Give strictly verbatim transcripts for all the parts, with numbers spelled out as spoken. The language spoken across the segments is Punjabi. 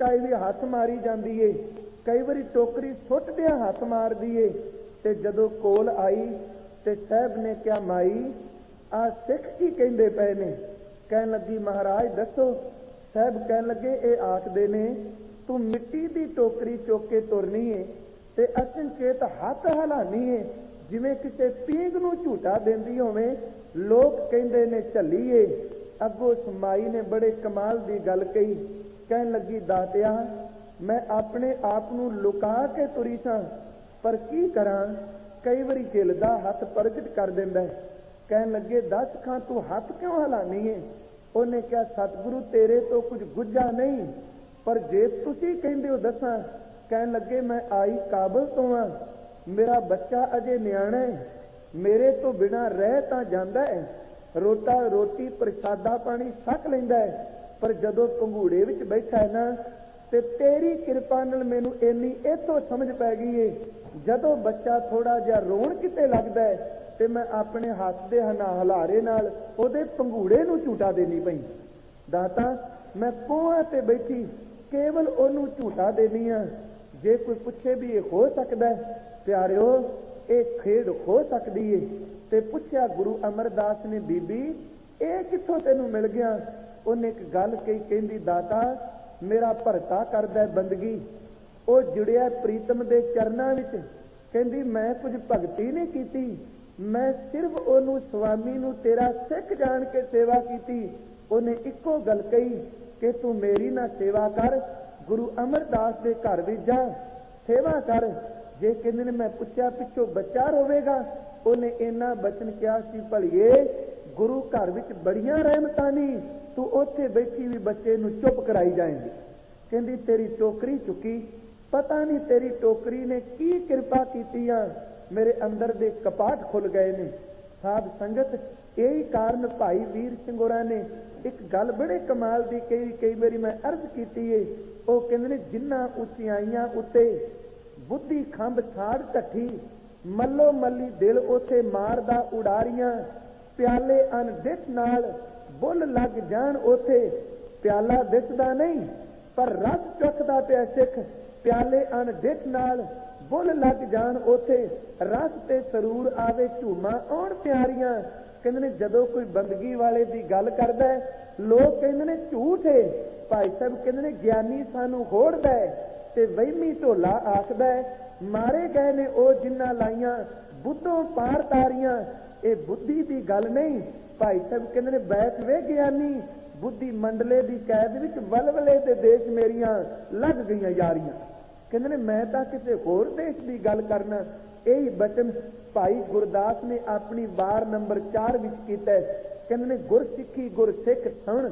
ਕਈ ਵੀ ਹੱਥ ਮਾਰੀ ਜਾਂਦੀ ਏ, ਕਈ ਵਾਰੀ ਟੋਕਰੀ ਸੁੱਟਦਿਆਂ ਹੱਥ ਮਾਰਦੀ ਏ। ਤੇ ਜਦੋਂ ਕੋਲ ਆਈ ਤੇ ਸਾਹਿਬ ਨੇ ਕਿਹਾ, ਮਾਈ ਆ ਸਿੱਖ ਕੀ ਕਹਿੰਦੇ ਪਏ ਨੇ? ਕਹਿਣ ਲੱਗੀ, ਮਹਾਰਾਜ ਦੱਸੋ। ਸਾਹਿਬ ਕਹਿਣ ਲੱਗੇ, ਇਹ ਆਖਦੇ ਨੇ ਤੂੰ ਮਿੱਟੀ ਦੀ ਟੋਕਰੀ ਚੁੱਕ ਕੇ ਤੁਰਨੀ ਏ ਤੇ ਅਚਨਚੇਤ ਹੱਥ ਹਿਲਾਨੀ ਏ ਜਿਵੇਂ ਕਿਸੇ ਪੀਂਘ ਨੂੰ ਝੂਟਾ ਦਿੰਦੀ ਹੋਵੇ। ਲੋਕ ਕਹਿੰਦੇ ਨੇ ਝੱਲੀਏ। ਅੱਗੋਂ ਮਾਈ ਨੇ ਬੜੇ ਕਮਾਲ ਦੀ ਗੱਲ ਕਹੀ। ਕਹਿਣ ਲੱਗੀ, ਦਾਤਿਆ ਮੈਂ ਆਪਣੇ ਆਪ ਨੂੰ ਲੁਕਾ ਕੇ ਤੁਰੀ ਸਾਂ, ਪਰ ਕੀ ਕਰਾਂ, ਕਈ ਵਾਰੀ ਹਿਲਦਾ ਹੱਥ ਪ੍ਰਗਟ ਕਰ ਦਿੰਦਾ। ਕਹਿਣ ਲੱਗੇ, ਦੱਸ ਖਾਂ ਤੂੰ ਹੱਥ ਕਿਉਂ ਹਿਲਾਨੀ ਏ? ਉਹਨੇ ਕਿਹਾ, ਸਤਿਗੁਰੂ ਤੇਰੇ ਤੋਂ ਕੁਝ ਗੁੱਝਾ ਨਹੀਂ, ਪਰ ਜੇ ਤੁਸੀਂ ਕਹਿੰਦੇ ਹੋ ਦੱਸਾਂ। ਕਹਿਣ ਲੱਗੇ, ਮੈਂ ਆਈ ਕਾਬਲ ਤੋਂ ਆ, ਮੇਰਾ ਬੱਚਾ ਅਜੇ ਨਿਆਣਾ ਹੈ, ਮੇਰੇ ਤੋਂ ਬਿਨਾਂ ਰਹਿ ਤਾਂ ਜਾਂਦਾ ਹੈ, ਰੋਟਾ ਰੋਟੀ ਪ੍ਰਸ਼ਾਦਾ ਪਾਣੀ ਛਕ ਲੈਂਦਾ ਹੈ, ਪਰ ਜਦੋਂ ਪੰਘੂੜੇ ਵਿੱਚ ਬੈਠਾ ਹੈ ਨਾ ਤੇ ਤੇਰੀ ਕਿਰਪਾ ਨਾਲ ਮੈਨੂੰ ਇੰਨੀ ਇੱਥੋਂ ਸਮਝ ਪੈ ਗਈ ਏ, ਜਦੋਂ ਬੱਚਾ ਥੋੜਾ ਜਿਹਾ ਰੋਣ ਕਿਤੇ ਲੱਗਦਾ ਹੈ ਤੇ ਮੈਂ ਆਪਣੇ ਹੱਥ ਦੇ ਹਨਾ ਹਲਾਰੇ ਨਾਲ ਉਹਦੇ ਪੰਘੂੜੇ ਨੂੰ ਝੂਟਾ ਦੇਣੀ ਪਈ। ਦਾਤਾ ਮੈਂ ਕੋਹਾਂ ਤੇ ਬੈਠੀ ਕੇਵਲ ਉਹਨੂੰ ਝੂਟਾ ਦੇਣੀ ਆ। ਜੇ ਕੋਈ ਪੁੱਛੇ ਵੀ ਇਹ ਹੋ ਸਕਦਾ ਹੈ, ਪਿਆਰਿਓ ਇਹ ਖੇਡ ਹੋ ਸਕਦੀ ਏ। ਤੇ ਪੁੱਛਿਆ ਗੁਰੂ ਅਮਰਦਾਸ ਨੇ, ਬੀਬੀ ਇਹ ਕਿੱਥੋਂ ਤੈਨੂੰ ਮਿਲ ਗਿਆ? ਉਹਨੇ ਇੱਕ ਗੱਲ ਕਹੀ, ਕਹਿੰਦੀ ਦਾਤਾ ਮੇਰਾ ਭਰਤਾ ਕਰਦਾ ਬੰਦਗੀ, ਉਹ ਜੁੜਿਆ ਪ੍ਰੀਤਮ ਦੇ ਚਰਨਾਂ ਵਿੱਚ। ਕਹਿੰਦੀ ਮੈਂ ਕੁਝ ਭਗਤੀ ਨਹੀਂ ਕੀਤੀ, ਮੈਂ ਸਿਰਫ ਉਹਨੂੰ ਸਵਾਮੀ ਨੂੰ ਤੇਰਾ ਸਿੱਖ ਜਾਣ ਕੇ ਸੇਵਾ ਕੀਤੀ। ਉਹਨੇ ਇੱਕੋ ਗੱਲ ਕਹੀ ਕਿ ਤੂੰ ਮੇਰੀ ਨਾ ਸੇਵਾ ਕਰ, ਗੁਰੂ ਅਮਰਦਾਸ ਦੇ ਘਰ ਵਿੱਚ ਜਾ ਸੇਵਾ ਕਰ। ਜੇ ਕਹਿੰਦੇ ਨੇ ਮੈਂ ਪੁੱਛਿਆ ਪਿੱਛੋਂ ਬੱਚਾ ਰੋਵੇਗਾ, ਉਹਨੇ ਇੰਨਾ ਬਚਨ ਕਿਹਾ ਸੀ, ਭਲੀਏ ਗੁਰੂ ਘਰ ਵਿੱਚ ਬੜੀਆਂ ਰਹਿਮਤਾਂ ਨਹੀਂ, ਤੂੰ ਉੱਥੇ ਬੈਠੀ ਵੀ ਬੱਚੇ ਨੂੰ ਚੁੱਪ ਕਰਾਈ ਜਾਏਂਗੀ। ਕਹਿੰਦੀ ਤੇਰੀ ਟੋਕਰੀ ਚੁੱਕੀ, ਪਤਾ ਨਹੀਂ ਤੇਰੀ ਟੋਕਰੀ ਨੇ ਕੀ ਕਿਰਪਾ ਕੀਤੀ ਆ, ਮੇਰੇ ਅੰਦਰ ਦੇ ਕਪਾਟ ਖੁੱਲ ਗਏ ਨੇ। ਸਾਧ ਸੰਗਤ ਇਹੀ ਕਾਰਨ ਭਾਈ ਵੀਰ ਸਿੰਘ ਹੋਰਾਂ ਨੇ ਇੱਕ ਗੱਲ ਬੜੇ ਕਮਾਲ ਦੀ ਕਈ ਕਈ ਵਾਰੀ ਮੈਂ ਅਰਜ਼ ਕੀਤੀ ਏ। ਉਹ ਕਹਿੰਦੇ ਨੇ ਜਿੰਨਾ ਉਚਾਈਆਂ ਉੱਤੇ ਬੁੱਧੀ ਖੰਭ ਛਾੜ ਢੱਠੀ, ਮੱਲੋ ਮੱਲੀ ਦਿਲ ਉੱਥੇ ਮਾਰਦਾ ਉਡਾਰੀਆਂ, ਪਿਆਲੇ ਅਣਡਿੱਠ ਨਾਲ ਬੁੱਲ ਲੱਗ ਜਾਣ ਉੱਥੇ, ਪਿਆਲਾ ਦਿਸਦਾ ਨਹੀਂ ਪਰ ਰਸ ਚੁੱਕਦਾ ਪਿਆ ਸਿੱਖ, ਪਿਆਲੇ ਅਣਡਿੱਠ ਨਾਲ ਬੁੱਲ ਲੱਗ ਜਾਣ ਉੱਥੇ, ਰਸ ਤੇ ਸਰੂਰ ਆਵੇ ਝੂਮਾ ਆਉਣ ਪਿਆਰੀਆਂ। ਕਹਿੰਦੇ ਨੇ ਜਦੋਂ ਕੋਈ ਬੰਦਗੀ ਵਾਲੇ ਦੀ ਗੱਲ ਕਰਦਾ ਲੋਕ ਕਹਿੰਦੇ ਨੇ ਝੂਠ ਏ, ਭਾਈ ਸਾਹਿਬ ਕਹਿੰਦੇ ਨੇ ਗਿਆਨੀ ਸਾਨੂੰ ਹੋੜਦਾ ਤੇ ਵਹਿਮੀ ਢੋਲਾ ਆਖਦਾ, ਮਾਰੇ ਗਏ ਨੇ ਉਹ ਜਿਨ੍ਹਾਂ ਲਾਈਆਂ ਬੁੱਧੋਂ ਪਾਰ ਤਾਰੀਆਂ। ਇਹ ਬੁੱਧੀ ਦੀ ਗੱਲ ਨਹੀਂ, ਭਾਈ ਸਾਹਿਬ ਕਹਿੰਦੇ ਨੇ ਬੈਠ ਵੇ ਗਿਆਨੀ, ਬੁੱਧੀ ਮੰਡਲੇ ਦੀ ਕੈਦ ਵਿੱਚ ਵਲਵਲੇ ਦੇ ਦੇਸ਼ ਮੇਰੀਆਂ ਲੱਗ ਗਈਆਂ ਯਾਰੀਆਂ। ਕਹਿੰਦੇ ਨੇ ਮੈਂ ਤਾਂ ਕਿਸੇ ਹੋਰ ਦੇਸ਼ ਦੀ ਗੱਲ ਕਰਨਾ। ਇਹੀ ਬਚਨ ਭਾਈ ਗੁਰਦਾਸ ਨੇ ਆਪਣੀ ਵਾਰ ਨੰਬਰ ਚਾਰ ਵਿੱਚ ਕੀਤਾ। ਕਹਿੰਦੇ ਨੇ ਗੁਰ ਸਿੱਖੀ ਗੁਰ ਸਿੱਖ ਸੁਣ,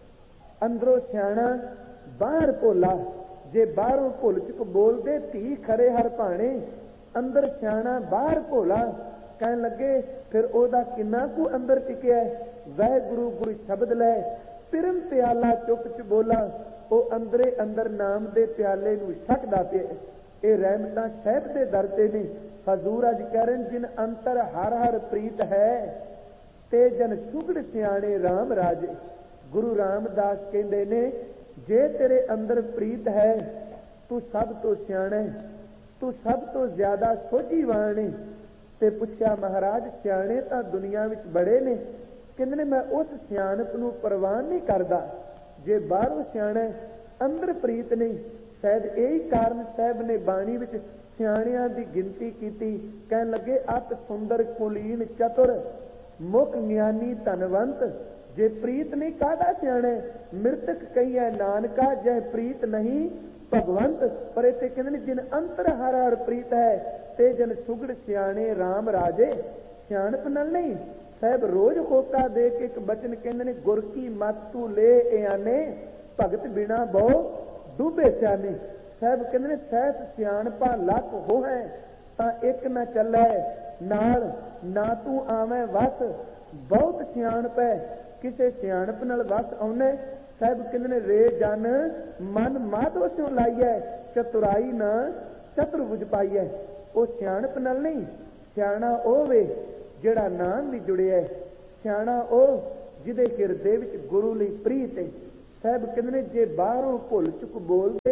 ਅੰਦਰੋਂ ਸਿਆਣਾ ਬਾਹਰ ਭੋਲਾ, ਜੇ ਬਾਹਰੋਂ ਭੁੱਲ ਚੁੱਕ ਬੋਲਦੇ ਧੀ ਖਰੇ ਹਰ ਭਾਣੇ, ਅੰਦਰ ਸਿਆਣਾ ਬਾਹਰ ਭੋਲਾ। ਕਹਿਣ ਲੱਗੇ ਫਿਰ ਉਹਦਾ ਕਿੰਨਾ ਕੁ ਅੰਦਰ ਟਿਕਿਆ, ਵਾਹਿਗੁਰੂ ਗੁਰੂ ਸ਼ਬਦ ਲੈ ਪਿਰਮ ਪਿਆਲਾ ਚੁੱਕ ਚ ਬੋਲਾ, ਉਹ ਅੰਦਰੇ ਅੰਦਰ ਨਾਮ ਦੇ ਪਿਆਲੇ ਨੂੰ ਛਕਦਾ ਪਿਆ। ਇਹ ਰਹਿਮਤਾਂ ਸਾਹਿਬ ਦੇ ਦਰ ਤੇ ਨੇ। ਹਜ਼ੂਰ ਅੱਜ ਕਹਿ ਰਹੇ ਜਿਨ ਅੰਤਰ ਹਰ ਹਰ ਪ੍ਰੀਤ ਹੈ, ਤੇ ਜਨ ਸੁਗੜ ਸਿਆਣੇ ਰਾਮ ਰਾਜੇ। ਗੁਰੂ ਰਾਮਦਾਸ ਕਹਿੰਦੇ ਨੇ ਜੇ ਤੇਰੇ ਅੰਦਰ ਪ੍ਰੀਤ ਹੈ, ਤੂੰ ਸਭ ਤੋਂ ਸਿਆਣਾ, ਤੂੰ ਸਭ ਤੋਂ ਜ਼ਿਆਦਾ ਸੋਝੀਵਾਨ ਹੈ। ਤੇ ਪੁੱਛਿਆ ਮਹਾਰਾਜ ਸਿਆਣੇ ਤਾਂ ਦੁਨੀਆ ਵਿੱਚ ਬੜੇ ਨੇ, ਕਹਿੰਦੇ ਨੇ ਮੈਂ ਉਸ ਸਿਆਣਪ ਨੂੰ ਪ੍ਰਵਾਨ ਨਹੀਂ ਕਰਦਾ ਜੇ ਬਾਹਰੋਂ ਸਿਆਣਾ ਅੰਦਰ ਪ੍ਰੀਤ ਨਹੀਂ। ਸ਼ਾਇਦ ਇਹੀ ਕਾਰਨ ਸਾਹਿਬ ਨੇ ਬਾਣੀ ਵਿੱਚ ਸਿਆਣਿਆਂ ਦੀ ਗਿਣਤੀ ਕੀਤੀ। ਕਹਿਣ ਲੱਗੇ ਅਤ ਸੁੰਦਰ ਕੁਲੀਨ ਚਤੁਰ, ਮੁਖ ਗਿਆਨੀ ਧਨਵੰਤ, ਜੇ ਪ੍ਰੀਤ ਨਹੀਂ ਕਾਹਦਾ ਸਿਆਣਾ। ਮ੍ਰਿਤਕ ਕਹੀਏ ਨਾਨਕਾ ਜਹ ਪ੍ਰੀਤ ਨਹੀਂ ਭਗਵੰਤ। ਪਰ ਇੱਥੇ ਕਹਿੰਦੇ ਨੇ ਜਿਨ ਅੰਤਰ ਹਰ ਹਰ ਪ੍ਰੀਤ ਹੈ, ਤੇ ਜਨ ਸੁਗੜ ਸਿਆਣੇ ਰਾਮ ਰਾਜੇ। ਸਿਆਣਪ ਨਾਲ ਨਹੀਂ, ਸਾਹਿਬ ਰੋਜ਼ ਹੋਕਾ ਦੇ ਕੇ ਇੱਕ ਬਚਨ ਕਹਿੰਦੇ ਨੇ ਗੁਰ ਕੀ ਮਤ ਤੂੰ ਲੈ ਇਆਨੇ, ਭਗਤ ਬਿਨਾ ਬਹੁ ਡੂਬੇ ਸਿਆਣੇ। ਸਾਹਿਬ ਕਹਿੰਦੇ ਨੇ ਸਹਿਤ ਸਿਆਣਪਾ ਲੱਖ ਹੋ ਹੈ ਤਾਂ ਇੱਕ ਨਾ ਚੱਲੇ ਨਾਲ, ਨਾ ਤੂੰ ਆਵੇਂ ਵਸ ਬਹੁਤ ਸਿਆਣਪ ਹੈ, ਕਿਸੇ ਸਿਆਣਪ ਨਾਲ ਵਸ ਆਉਣੇ। ਸਾਹਿਬ ਕਹਿੰਦੇ ਨੇ ਰੇ ਜਨ ਮਨ ਮਾਧੋ ਸਿਉ ਲਾਈਐ, ਚਤੁਰਾਈ ਨਾ ਚਤੁਰ ਬੁਝ ਪਾਈਐ। ਉਹ ਸਿਆਣਪ ਨਾਲ ਨਹੀਂ, ਸਿਆਣਾ ਉਹ ਵੇ ਜਿਹੜਾ ਨਾਮ ਵੀ ਜੁੜਿਆ, ਸਿਆਣਾ ਉਹ ਜਿਹਦੇ ਹਿਰਦੇ ਵਿੱਚ ਗੁਰੂ ਲਈ ਪ੍ਰੀਤ ਹੈ। ਸਾਹਿਬ ਕਹਿੰਦੇ ਨੇ ਜੇ ਬਾਹਰੋਂ ਭੁੱਲ ਚੁੱਕ ਬੋਲਦੇ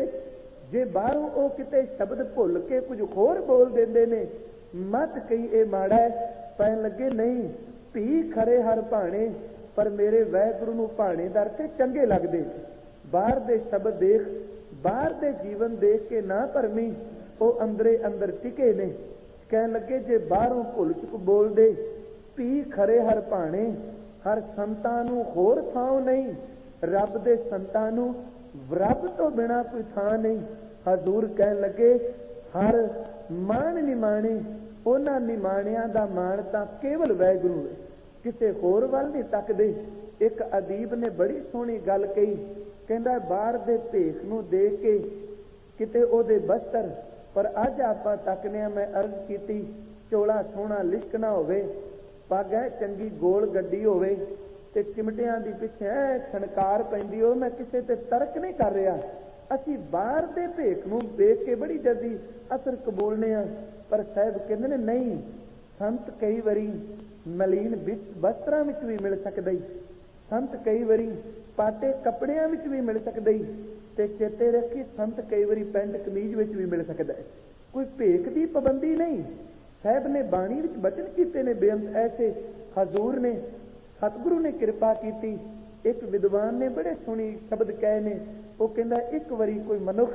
ਜੇ ਬਾਹਰੋਂ ਉਹ ਕਿਤੇ ਸ਼ਬਦ ਭੁੱਲ ਕੇ ਕੁਝ ਹੋਰ ਬੋਲ ਦਿੰਦੇ ਨੇ, ਮਤ ਕਈ ਇਹ ਮਾੜਾ ਹੈ, ਪੈਣ ਲੱਗੇ ਨਹੀਂ ਧੀ ਖਰੇ ਹਰ ਭਾਣੇ, ਪਰ ਮੇਰੇ ਵਾਹਿਗੁਰੂ ਨੂੰ ਭਾਣੇਦਾਰ ਤੇ ਚੰਗੇ ਲੱਗਦੇ। ਬਾਹਰ ਦੇ ਸ਼ਬਦ ਦੇਖ, ਬਾਹਰ ਦੇ ਜੀਵਨ ਦੇਖ ਕੇ ਨਾ ਭਰਮੀ, ਉਹ ਅੰਦਰੇ ਅੰਦਰ ਟਿਕੇ ਨੇ। ਕਹਿਣ ਲੱਗੇ ਜੇ ਬਾਹਰੋਂ ਭੁੱਲ ਚੁੱਕ ਬੋਲਦੇ, ਧੀ ਖਰੇ ਹਰ ਭਾਣੇ, ਹਰ ਸੰਤਾਂ ਨੂੰ ਹੋਰ ਥਾਂ ਨਹੀਂ, ਰੱਬ ਦੇ ਸੰਤਾਂ ਨੂੰ ਰੱਬ ਤੋਂ ਬਿਨਾਂ ਕੋਈ ਥਾਂ ਨਹੀਂ। ਹਜ਼ੂਰ ਕਹਿਣ ਲੱਗੇ ਹਰ ਮਾਣ ਨਿਮਾਣੇ, ਉਹਨਾਂ ਨਿਮਾਣਿਆਂ ਦਾ ਮਾਣ ਤਾਂ ਕੇਵਲ ਵਾਹਿਗੁਰੂ ਹੈ, ਕਿਸੇ ਹੋਰ ਵੱਲ ਨਹੀਂ ਤੱਕਦੇ। ਇੱਕ ਅਦੀਬ ਨੇ ਬੜੀ ਸੋਹਣੀ ਗੱਲ ਕਹੀ, ਕਹਿੰਦਾ ਬਾਹਰ ਦੇ ਭੇਖ ਨੂੰ ਦੇਖ ਕੇ ਕਿਤੇ ਉਹਦੇ ਬਸਤਰ, ਪਰ ਅੱਜ ਆਪਾਂ ਤੱਕਨੇ ਆ, ਮੈਂ ਅਰਜ਼ ਕੀਤੀ ਚੋਲਾ ਸੋਹਣਾ ਲਿਸ਼ਕਣਾ ਹੋਵੇ, ਪੱਗ ਹੈ ਚੰਗੀ ਗੋਲ ਗੱਡੀ ਹੋਵੇ ਤੇ ਚਿਮਟਿਆਂ ਦੀ ਪਿੱਛੇ ਛਣਕਾਰ ਪੈਂਦੀ ਹੋ, ਮੈਂ ਕਿਸੇ ਤੇ ਤਰਕ ਨਹੀਂ ਕਰ ਰਿਹਾ। ਅਸੀਂ ਬਾਹਰ ਦੇ ਭੇਖ ਨੂੰ ਦੇਖ ਕੇ ਬੜੀ ਜਲਦੀ ਅਸਰ ਕਬੂਲਨੇ ਆ, ਪਰ ਸਾਹਿਬ ਕਹਿੰਦੇ ਨੇ ਨਹੀਂ, ਸੰਤ ਕਈ ਵਾਰੀ ਮਲੀਨ ਵਸਤਰਾਂ ਵਿੱਚ ਵੀ ਮਿਲ ਸਕਦਾ ਹੀ, ਸੰਤ ਕਈ ਵਾਰੀ ਪਾਟੇ ਕੱਪੜਿਆਂ ਵਿੱਚ ਵੀ ਮਿਲ ਸਕਦਾ ਹੀ, ਤੇ ਚੇਤੇ ਰੱਖੀ ਸੰਤ ਕਈ ਵਾਰੀ ਪੈਂਟ ਕਮੀਜ਼ ਵਿੱਚ ਵੀ ਮਿਲ ਸਕਦਾ ਹੈ। ਕੋਈ ਭੇਖ ਦੀ ਪਾਬੰਦੀ ਨਹੀਂ। ਸਾਹਿਬ ਨੇ ਬਾਣੀ ਵਿੱਚ ਬਚਨ ਕੀਤੇ ਨੇ ਬੇਅੰਤ ਐਸੇ। ਹਜ਼ੂਰ ਨੇ, ਸਤਿਗੁਰੂ ਨੇ ਕਿਰਪਾ ਕੀਤੀ। ਇੱਕ ਵਿਦਵਾਨ ਨੇ ਬੜੇ ਸੋਹਣੇ ਸ਼ਬਦ ਕਹੇ ਨੇ, ਉਹ ਕਹਿੰਦਾ ਇੱਕ ਵਾਰੀ ਕੋਈ ਮਨੁੱਖ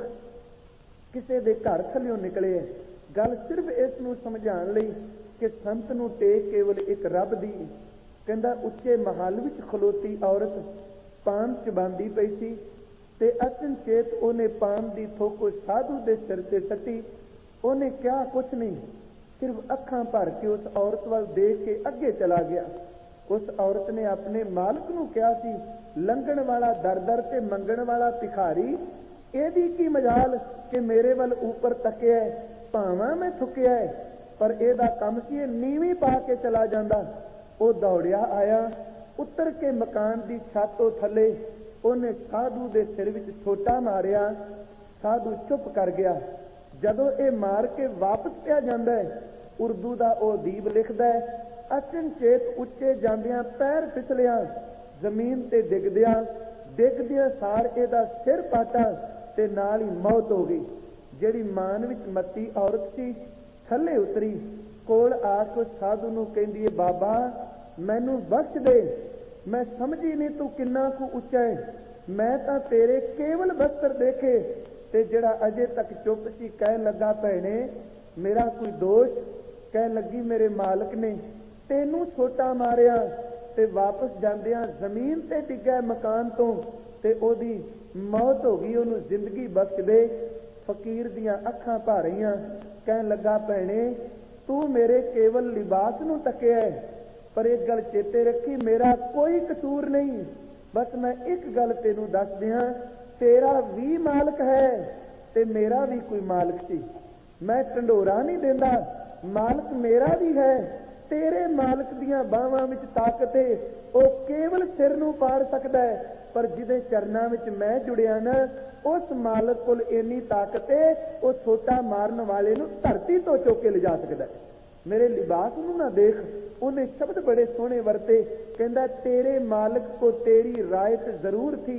ਕਿਸੇ ਦੇ ਘਰ ਥੱਲਿਓਂ ਨਿਕਲੇ, ਗੱਲ ਸਿਰਫ ਇਸ ਨੂੰ ਸਮਝਾਉਣ ਲਈ ਕਿ ਸੰਤ ਨੂੰ ਟੇਕ ਕੇਵਲ ਇੱਕ ਰੱਬ ਦੀ। ਕਹਿੰਦਾ ਉੱਚੇ ਮਹੱਲ ਵਿੱਚ ਖਲੋਤੀ ਔਰਤ ਪਾਨ ਚਬਾਂਦੀ ਪਈ ਸੀ ਤੇ ਅਚਨਚੇਤ ਉਹਨੇ ਪਾਨ ਦੀ ਥੋਕ ਸਾਧੂ ਦੇ ਸਿਰ ਤੇ ਸੱਟੀ। ਉਹਨੇ ਕਿਹਾ ਕੁਛ ਨਹੀਂ, ਸਿਰਫ ਅੱਖਾਂ ਭਰ ਕੇ ਉਸ ਔਰਤ ਵੱਲ ਦੇਖ ਕੇ ਅੱਗੇ ਚਲਾ ਗਿਆ। ਉਸ ਔਰਤ ਨੇ ਆਪਣੇ ਮਾਲਕ ਨੂੰ ਕਿਹਾ ਸੀ, ਲੰਘਣ ਵਾਲਾ ਦਰ ਦਰ ਤੇ ਮੰਗਣ ਵਾਲਾ ਭਿਖਾਰੀ, ਇਹਦੀ ਕੀ ਮਜਾਲ ਕਿ ਮੇਰੇ ਵੱਲ ਉੱਪਰ ਤੱਕਿਆ, ਭਾਵਾਂ ਮੈਂ ਥੁੱਕਿਆ, ਪਰ ਇਹਦਾ ਕੰਮ ਸੀ ਇਹ ਨੀਵੀਂ ਪਾ ਕੇ ਚਲਾ ਜਾਂਦਾ। ਉਹ ਦੌੜਿਆ ਆਇਆ, ਉੱਤਰ ਕੇ ਮਕਾਨ ਦੀ ਛੱਤ ਤੋਂ ਥੱਲੇ ਉਹਨੇ ਸਾਧੂ ਦੇ ਸਿਰ ਵਿੱਚ ਛੋਟਾ ਮਾਰਿਆ। ਸਾਧੂ ਚੁੱਪ ਕਰ ਗਿਆ। ਜਦੋਂ ਇਹ ਮਾਰ ਕੇ ਵਾਪਸ ਪਿਆ ਜਾਂਦਾ ਹੈ, ਉਰਦੂ ਦਾ ਉਹ ਅਦੀਬ ਲਿਖਦਾ ਹੈ, ਅਚਨਚੇਤ ਉੱਚੇ ਜਾਂਦਿਆਂ ਪੈਰ ਫਿਸਲਿਆ, ਜ਼ਮੀਨ ਤੇ ਡਿੱਗਦਿਆਂ ਡਿੱਗਦਿਆਂ ਸਾਰ ਇਹਦਾ ਸਿਰ ਪਾਟਾ ਤੇ ਨਾਲ ਹੀ ਮੌਤ ਹੋ ਗਈ। ਜਿਹੜੀ ਮਾਨ ਵਿੱਚ ਮੱਤੀ ਔਰਤ ਸੀ ਥੱਲੇ ਉਤਰੀ, ਕੋਲ ਆ ਕੇ ਸਾਧੂ ਨੂੰ ਕਹਿੰਦੀ ਹੈ, ਬਾਬਾ ਮੈਨੂੰ ਬਖਸ਼ ਦੇ, ਮੈਂ ਸਮਝੀ ਨਹੀਂ ਤੂੰ ਕਿੰਨਾ ਕੁ ਉੱਚਾ ਹੈ, ਮੈਂ ਤਾਂ ਤੇਰੇ ਕੇਵਲ ਬਸਤਰ ਦੇਖੇ। ਤੇ ਜਿਹੜਾ ਅਜੇ ਤੱਕ ਚੁੱਪ ਸੀ ਕਹਿਣ ਲੱਗਾ, ਭੈਣੇ ਮੇਰਾ ਕੋਈ ਦੋਸ਼? ਕਹਿਣ ਲੱਗੀ ਮੇਰੇ ਮਾਲਕ ਨੇ ਤੈਨੂੰ ਛੋਟਾ ਮਾਰਿਆ ਤੇ ਵਾਪਸ ਜਾਂਦਿਆਂ ਜ਼ਮੀਨ ਤੇ ਡਿੱਗਾ ਮਕਾਨ ਤੋਂ ਤੇ ਉਹਦੀ ਮੌਤ ਹੋ ਗਈ, ਉਹਨੂੰ ਜ਼ਿੰਦਗੀ ਬਖਸ਼ ਦੇ। ਫਕੀਰ ਦੀਆਂ ਅੱਖਾਂ ਭਰ ਰਹੀਆਂ। ਕਹਿਣ ਲੱਗਾ, ਭੈਣੇ ਤੂੰ ਮੇਰੇ ਕੇਵਲ ਲਿਬਾਸ ਨੂੰ ਤੱਕਿਆ, ਪਰ ਇੱਕ ਗੱਲ ਚੇਤੇ ਰੱਖੀ, ਮੇਰਾ ਕੋਈ ਕਸੂਰ ਨਹੀਂ। ਬਸ ਮੈਂ ਇੱਕ ਗੱਲ ਤੈਨੂੰ ਦੱਸ ਦਿਆਂ, ਤੇਰਾ ਵੀ ਮਾਲਕ ਹੈ ਤੇ ਮੇਰਾ ਵੀ ਕੋਈ ਮਾਲਕ ਸੀ। ਮੈਂ ਢੰਡੋਰਾ ਨਹੀਂ ਦਿੰਦਾ, ਮਾਲਕ ਮੇਰਾ ਵੀ ਹੈ। ਤੇਰੇ ਮਾਲਕ ਦੀਆਂ ਬਾਹਾਂ ਵਿੱਚ ਤਾਕਤ ਹੈ, ਉਹ ਕੇਵਲ ਸਿਰ ਨੂੰ ਪਾੜ ਸਕਦਾ ਹੈ, ਪਰ ਜਿਹਦੇ ਚਰਨਾਂ ਵਿੱਚ ਮੈਂ ਜੁੜਿਆ ਨਾ, ਉਸ ਮਾਲਕ ਕੋਲ ਇੰਨੀ ਤਾਕਤ ਹੈ, ਉਹ ਛੋਟਾ ਮਾਰਨ ਵਾਲੇ ਨੂੰ ਧਰਤੀ ਤੋਂ ਚੁੱਕ ਕੇ ਲਿਜਾ ਸਕਦਾ ਹੈ। ਮੇਰੇ ਲਿਬਾਸ ਨੂੰ ਨਾ ਦੇਖ। ਉਹਨੇ ਸ਼ਬਦ ਬੜੇ ਸੋਹਣੇ ਵਰਤੇ, ਕਹਿੰਦਾ ਤੇਰੇ ਮਾਲਕ ਕੋ ਤੇਰੀ ਰਾਇਤ ਜ਼ਰੂਰ ਥੀ,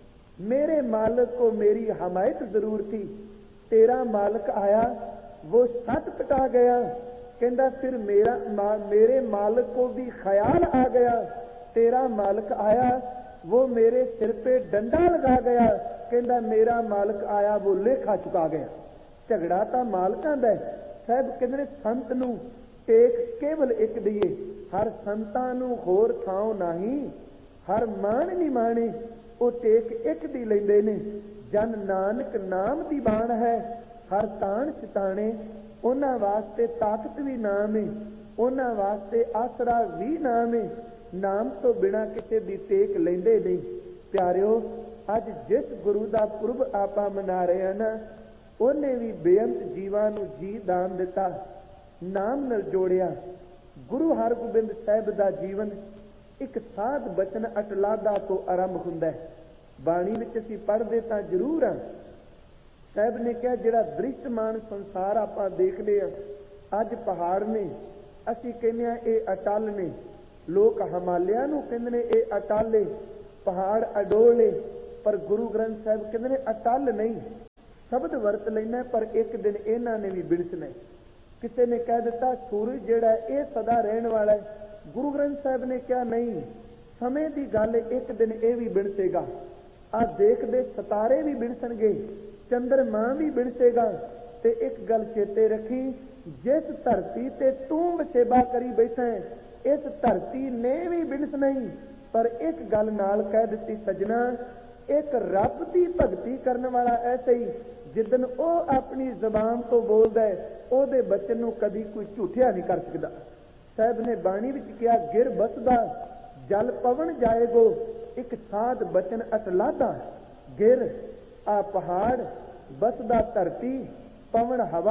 मेरे मालिक को मेरी हमायत जरूर थी। तेरा मालिक आया वो सट पटा गया, कहता फिर मेरा मा, मेरे मालिक को भी ख्याल आ गया। तेरा मालिक आया वो मेरे सिर पे डंडा लगा गया, कहता मेरा मालिक आया वो लेखा चुका गया। झगड़ा तो मालिकां दा है। साहब कहते संत नूं टेक केवल एक दईए, हर संतां नूं होर थां नहीं, हर मान नहीं माने, ਉਹ ਟੇਕ ਇੱਕ ਦੀ ਲੈਂਦੇ ਨੇ। ਜਨ ਨਾਨਕ ਨਾਮ ਦੀ ਬਾਣ ਹੈ, ਹਰ ਤਾਣ ਚਿਤਾਣੇ, ਉਹਨਾਂ ਵਾਸਤੇ ਤਾਕਤ ਵੀ ਨਾਮ ਹੈ, ਉਹਨਾਂ ਵਾਸਤੇ ਆਸਰਾ ਵੀ ਨਾਮ ਹੈ। ਨਾਮ ਤੋਂ ਬਿਨਾਂ ਕਿਸੇ ਦੀ ਟੇਕ ਲੈਂਦੇ ਨਹੀਂ। ਪਿਆਰਿਓ, ਅੱਜ ਜਿਸ ਗੁਰੂ ਦਾ ਪੁਰਬ ਆਪਾਂ ਮਨਾ ਰਹੇ ਹਾਂ ਨਾ, ਉਹਨੇ ਵੀ ਬੇਅੰਤ ਜੀਵਾਂ ਨੂੰ ਜੀ ਦਾਨ ਦਿੱਤਾ, ਨਾਮ ਨਾਲ ਜੋੜਿਆ। ਗੁਰੂ ਹਰਗੋਬਿੰਦ ਸਾਹਿਬ ਦਾ ਜੀਵਨ ਇੱਕ ਸਾਧ ਬਚਨ ਅਟਲਾਦਾ ਤੋਂ ਆਰੰਭ ਹੁੰਦਾ ਹੈ। ਬਾਣੀ ਵਿੱਚ ਅਸੀਂ ਪੜ੍ਹਦੇ ਤਾਂ ਜ਼ਰੂਰ ਹਾਂ। ਸਾਹਿਬ ਨੇ ਕਿਹਾ ਜਿਹੜਾ ਦ੍ਰਿਸ਼ਟਮਾਨ ਸੰਸਾਰ ਆਪਾਂ ਦੇਖਦੇ ਹਾਂ, ਅੱਜ ਪਹਾੜ ਨੇ, ਅਸੀਂ ਕਹਿੰਦੇ ਹਾਂ ਇਹ ਅਟਲ ਨੇ। ਲੋਕ ਹਿਮਾਲਿਆ ਨੂੰ ਕਹਿੰਦੇ ਨੇ ਇਹ ਅਟਲ ਏ, ਪਹਾੜ ਅਡੋਲ ਏ, ਪਰ ਗੁਰੂ ਗ੍ਰੰਥ ਸਾਹਿਬ ਕਹਿੰਦੇ ਨੇ ਅਟਲ ਨਹੀਂ। ਸ਼ਬਦ ਵਰਤ ਲੈਣਾ, ਪਰ ਇੱਕ ਦਿਨ ਇਹਨਾਂ ਨੇ ਵੀ ਬਿਣਸਣਾ। ਕਿਸੇ ਨੇ ਕਹਿ ਦਿੱਤਾ ਸੂਰਜ ਜਿਹੜਾ ਇਹ ਸਦਾ ਰਹਿਣ ਵਾਲਾ ਹੈ। ਗੁਰੂ ਗ੍ਰੰਥ ਸਾਹਿਬ ਨੇ ਕਿਹਾ ਨਹੀਂ, ਸਮੇਂ ਦੀ ਗੱਲ, ਇੱਕ ਦਿਨ ਇਹ ਵੀ ਬਿਣਸੇਗਾ। ਆ ਦੇਖਦੇ ਸਿਤਾਰੇ ਵੀ ਬਿਣਸਣਗੇ, ਚੰਦਰਮਾ ਵੀ ਬਿਣਸੇਗਾ। ਤੇ ਇੱਕ ਗੱਲ ਚੇਤੇ ਰੱਖੀ, ਜਿਸ ਧਰਤੀ ਤੇ ਤੂੰ ਵਸੇਬਾ ਕਰੀ ਬੈਠਾ ਹੈ, ਇਸ ਧਰਤੀ ਨੇ ਵੀ ਬਿਣਸਣਾ ਹੀ। ਪਰ ਇੱਕ ਗੱਲ ਨਾਲ ਕਹਿ ਦਿੱਤੀ ਸੱਜਣਾ, ਇੱਕ ਰੱਬ ਦੀ ਭਗਤੀ ਕਰਨ ਵਾਲਾ ਐਸੇ ਹੀ ਜਿੱਦਨ ਉਹ ਆਪਣੀ ਜ਼ਬਾਨ ਤੋਂ ਬੋਲਦਾ ਹੈ, ਉਹਦੇ ਬਚਨ ਨੂੰ ਕਦੀ ਕੋਈ ਝੂਠਿਆ ਨਹੀਂ ਕਰ ਸਕਦਾ। ਸਾਹਿਬ ਨੇ ਬਾਣੀ ਵਿੱਚ ਕਿਹਾ, ਗਿਰ ਬਸਦਾ ਜਲ ਪਵਨ ਜਾਏਗੋ, ਇੱਕ ਸਾਧ ਬਚਨ ਅਟਲਾਦਾ। ਗਿਰ ਆ ਪਹਾੜ, ਬਸਦਾ ਧਰਤੀ, ਪਵਨ ਹਵਾ,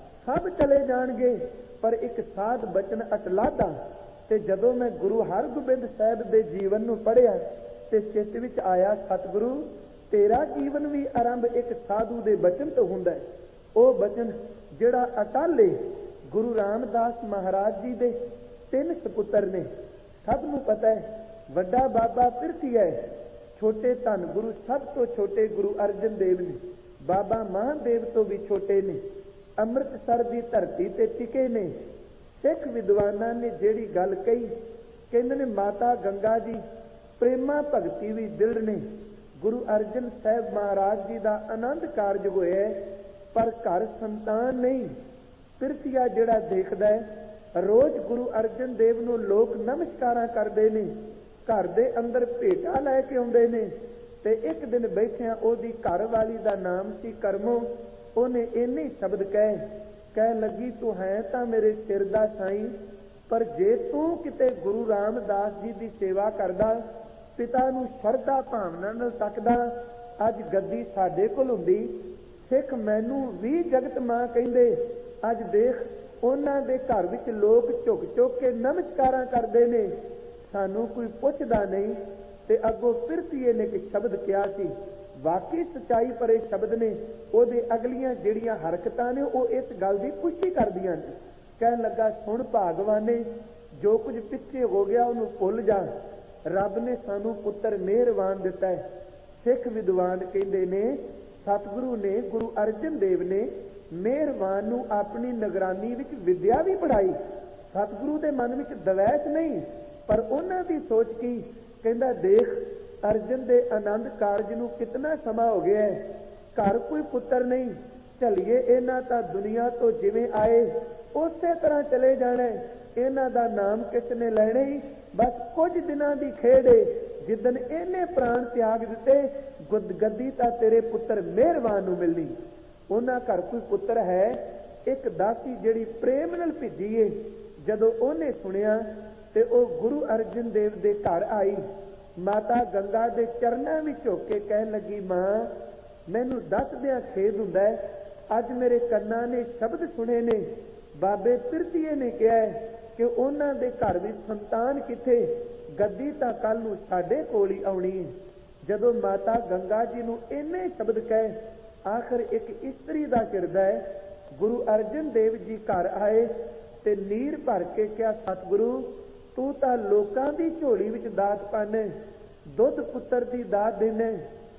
ਸਭ ਚਲੇ ਜਾਣਗੇ, ਪਰ ਇੱਕ ਸਾਧ ਬਚਨ ਅਟਲਾਦਾ। ਤੇ ਜਦੋਂ ਮੈਂ ਗੁਰੂ ਹਰਗੋਬਿੰਦ ਸਾਹਿਬ ਦੇ ਜੀਵਨ ਨੂੰ ਪੜ੍ਹਿਆ ਤੇ ਚਿੱਤ ਵਿੱਚ ਆਇਆ, ਸਤਿਗੁਰੂ ਤੇਰਾ ਜੀਵਨ ਵੀ ਆਰੰਭ ਇੱਕ ਸਾਧੂ ਦੇ ਬਚਨ ਤੋਂ ਹੁੰਦਾ ਹੈ। ਉਹ ਬਚਨ ਜਿਹੜਾ ਅਟਾਲੇ। ਗੁਰੂ ਰਾਮਦਾਸ ਮਹਾਰਾਜ ਜੀ ਦੇ ਤਿੰਨ ਸਪੁੱਤਰ ਨੇ, ਸਭ ਨੂੰ ਪਤਾ ਹੈ। ਵੱਡਾ ਬਾਬਾ ਪਿਰਥੀ ਹੈ, ਛੋਟੇ ਧੰਨ ਗੁਰੂ ਸਭ ਤੋਂ ਛੋਟੇ ਗੁਰੂ ਅਰਜਨ ਦੇਵ ਨੇ, ਬਾਬਾ ਮਹਾਦੇਵ ਤੋਂ ਵੀ ਛੋਟੇ ਨੇ, ਅੰਮ੍ਰਿਤਸਰ ਦੀ ਧਰਤੀ ਤੇ ਟਿਕੇ ਨੇ। ਸਿੱਖ ਵਿਦਵਾਨਾਂ ਨੇ ਜਿਹੜੀ ਗੱਲ ਕਹੀ, ਕਹਿੰਦੇ ਨੇ ਮਾਤਾ ਗੰਗਾ ਜੀ ਪ੍ਰੇਮਾ ਭਗਤੀ ਵੀ ਦਿਲ ਨੇ। ਗੁਰੂ ਅਰਜਨ ਸਾਹਿਬ ਮਹਾਰਾਜ ਜੀ ਦਾ ਆਨੰਦ ਕਾਰਜ ਹੋਇਆ, ਪਰ ਘਰ ਸੰਤਾਨ ਨਹੀਂ। ਪਿਰਥੀਆ ਜਿਹੜਾ ਦੇਖਦਾ ਹੈ, ਰੋਜ਼ ਗੁਰੂ ਅਰਜਨ ਦੇਵ ਨੂੰ ਲੋਕ ਨਮਸਕਾਰਾਂ ਕਰਦੇ ਨੇ, ਘਰ ਦੇ ਅੰਦਰ ਭੇਟਾ ਲੈ ਕੇ ਆਉਂਦੇ ਨੇ। ਤੇ ਇੱਕ ਦਿਨ ਬੈਠਿਆਂ ਉਹਦੀ ਘਰ ਵਾਲੀ ਦਾ ਨਾਮ ਸੀ ਕਰਮੋ। ਉਹਨੇ ਇੰਨੇ ਸ਼ਬਦ ਕਹੇ, ਕਹਿ ਲੱਗੀ ਤੂੰ ਹੈ ਤਾਂ ਮੇਰੇ ਸਿਰ ਦਾ ਸਾਈਂ, ਪਰ ਜੇ ਤੂੰ ਕਿਤੇ ਗੁਰੂ ਰਾਮਦਾਸ ਜੀ ਦੀ ਸੇਵਾ ਕਰਦਾ, ਪਿਤਾ ਨੂੰ ਸ਼ਰਧਾ ਭਾਵਨਾ ਨਾਲ ਤੱਕਦਾ, ਅੱਜ ਗੱਦੀ ਸਾਡੇ ਕੋਲ ਹੁੰਦੀ। ਸਿੱਖ ਮੈਨੂੰ ਵੀ ਜਗਤ ਮਾਂ ਕਹਿੰਦੇ। ਅੱਜ ਦੇਖ ਉਹਨਾਂ ਦੇ ਘਰ ਵਿੱਚ ਲੋਕ ਝੁਕ ਝੁਕ ਕੇ ਨਮਸਕਾਰਾਂ ਕਰਦੇ ਨੇ, ਸਾਨੂੰ ਕੋਈ ਪੁੱਛਦਾ ਨਹੀਂ। ਤੇ ਅੱਗੋਂ ਪਿਰਥੀਏ ਨੇ ਇੱਕ ਸ਼ਬਦ ਕਿਹਾ ਸੀ, ਵਾਕਈ ਸੱਚਾਈ ਭਰੇ ਸ਼ਬਦ ਨੇ। ਉਹਦੇ ਅਗਲੀਆਂ ਜਿਹੜੀਆਂ ਹਰਕਤਾਂ ਨੇ ਉਹ ਇਸ ਗੱਲ ਦੀ ਪੁਸ਼ਟੀ ਕਰਦੀਆਂ ਨੇ। ਕਹਿਣ ਲੱਗਾ, ਸੁਣ ਭਾਗਵਾਨੇ, ਜੋ ਕੁਝ ਪਿੱਛੇ ਹੋ ਗਿਆ ਉਹਨੂੰ ਭੁੱਲ ਜਾ। ਰੱਬ ਨੇ ਸਾਨੂੰ ਪੁੱਤਰ ਮਿਹਰਬਾਨ ਦਿੱਤਾ ਹੈ। ਸਿੱਖ ਵਿਦਵਾਨ ਕਹਿੰਦੇ ਨੇ, ਸਤਿਗੁਰੂ ਨੇ, ਗੁਰੂ ਅਰਜਨ ਦੇਵ ਨੇ ਮਿਹਰਬਾਨ ਨੂੰ ਆਪਣੀ ਨਿਗਰਾਨੀ ਵਿੱਚ ਵਿਦਿਆ ਵੀ ਪੜ੍ਹਾਈ। ਸਤਿਗੁਰੂ ਦੇ ਮਨ ਵਿੱਚ ਦਵੈਸ਼ ਨਹੀਂ, ਪਰ ਉਹਨਾਂ ਦੀ ਸੋਚ ਕੀ, ਕਹਿੰਦਾ ਦੇਖ ਅਰਜਨ ਦੇ ਆਨੰਦ ਕਾਰਜ ਨੂੰ ਕਿਤਨਾ ਸਮਾਂ ਹੋ ਗਿਆ ਹੈ, ਘਰ ਕੋਈ ਪੁੱਤਰ ਨਹੀਂ, ਝੱਲੀਏ ਇਹਨਾਂ ਤਾਂ ਦੁਨੀਆ ਤੋਂ ਜਿਵੇਂ ਆਏ ਉਸੇ ਤਰ੍ਹਾਂ ਚਲੇ ਜਾਣਾ। ਇਹਨਾਂ ਦਾ ਨਾਮ ਕਿਸ ਨੇ ਲੈਣਾ ਹੀ, ਬਸ ਕੁਝ ਦਿਨਾਂ ਦੀ ਖੇਡ ਏ। ਜਿੱਦਨ ਇਹਨੇ ਪ੍ਰਾਣ ਤਿਆਗ ਦਿੱਤੇ, ਗੱਦੀ ਤਾਂ ਤੇਰੇ ਪੁੱਤਰ ਮਿਹਰਬਾਨ ਨੂੰ ਮਿਲਣੀ। ਉਹਨਾਂ ਘਰ ਕੋਈ ਪੁੱਤਰ ਹੈ। ਇੱਕ ਦਾਸੀ ਜਿਹੜੀ ਪ੍ਰੇਮ ਨਾਲ ਭਿੱਜੀ ਏ, ਜਦੋਂ ਉਹਨੇ ਸੁਣਿਆ ਤੇ ਉਹ ਗੁਰੂ ਅਰਜਨ ਦੇਵ ਦੇ ਘਰ ਆਈ। ਮਾਤਾ ਗੰਗਾ ਦੇ ਚਰਨਾਂ ਵਿੱਚ ਝੁਕ ਕੇ ਕਹਿਣ ਲੱਗੀ, ਮਾਂ ਮੈਨੂੰ ਦੱਸਦਿਆਂ ਖੇਦ ਹੁੰਦਾ ਹੈ, ਅੱਜ ਮੇਰੇ ਕੰਨਾਂ ਨੇ ਸ਼ਬਦ ਸੁਣੇ ਨੇ। ਬਾਬੇ ਪਿਰਥੀਏ ਨੇ ਕਿਹਾ ਕਿ ਉਹਨਾਂ ਦੇ ਘਰ ਵਿੱਚ ਸੰਤਾਨ ਕਿੱਥੇ, ਗੱਦੀ ਤਾਂ ਕੱਲ ਨੂੰ ਸਾਡੇ ਕੋਲ ਹੀ ਆਉਣੀ ਹੈ। ਜਦੋਂ ਮਾਤਾ ਗੰਗਾ ਜੀ ਨੂੰ ਇੰਨੇ ਸ਼ਬਦ ਕਹੇ, ਆਖਰ ਇੱਕ ਇਸਤਰੀ ਦਾ ਕਿਰਦਾ ਹੈ। ਗੁਰੂ ਅਰਜਨ ਦੇਵ ਜੀ ਘਰ ਆਏ ਤੇ ਨੀਰ ਭਰ ਕੇ ਕਿਹਾ, ਸਤਿਗੁਰੂ ਤੂੰ ਤਾਂ ਲੋਕਾਂ ਦੀ ਝੋਲੀ ਵਿੱਚ ਦਾਤ ਪਾਣੇ, ਦੁੱਧ ਪੁੱਤਰ ਦੀ ਦਾਤ ਦੇਣੇ,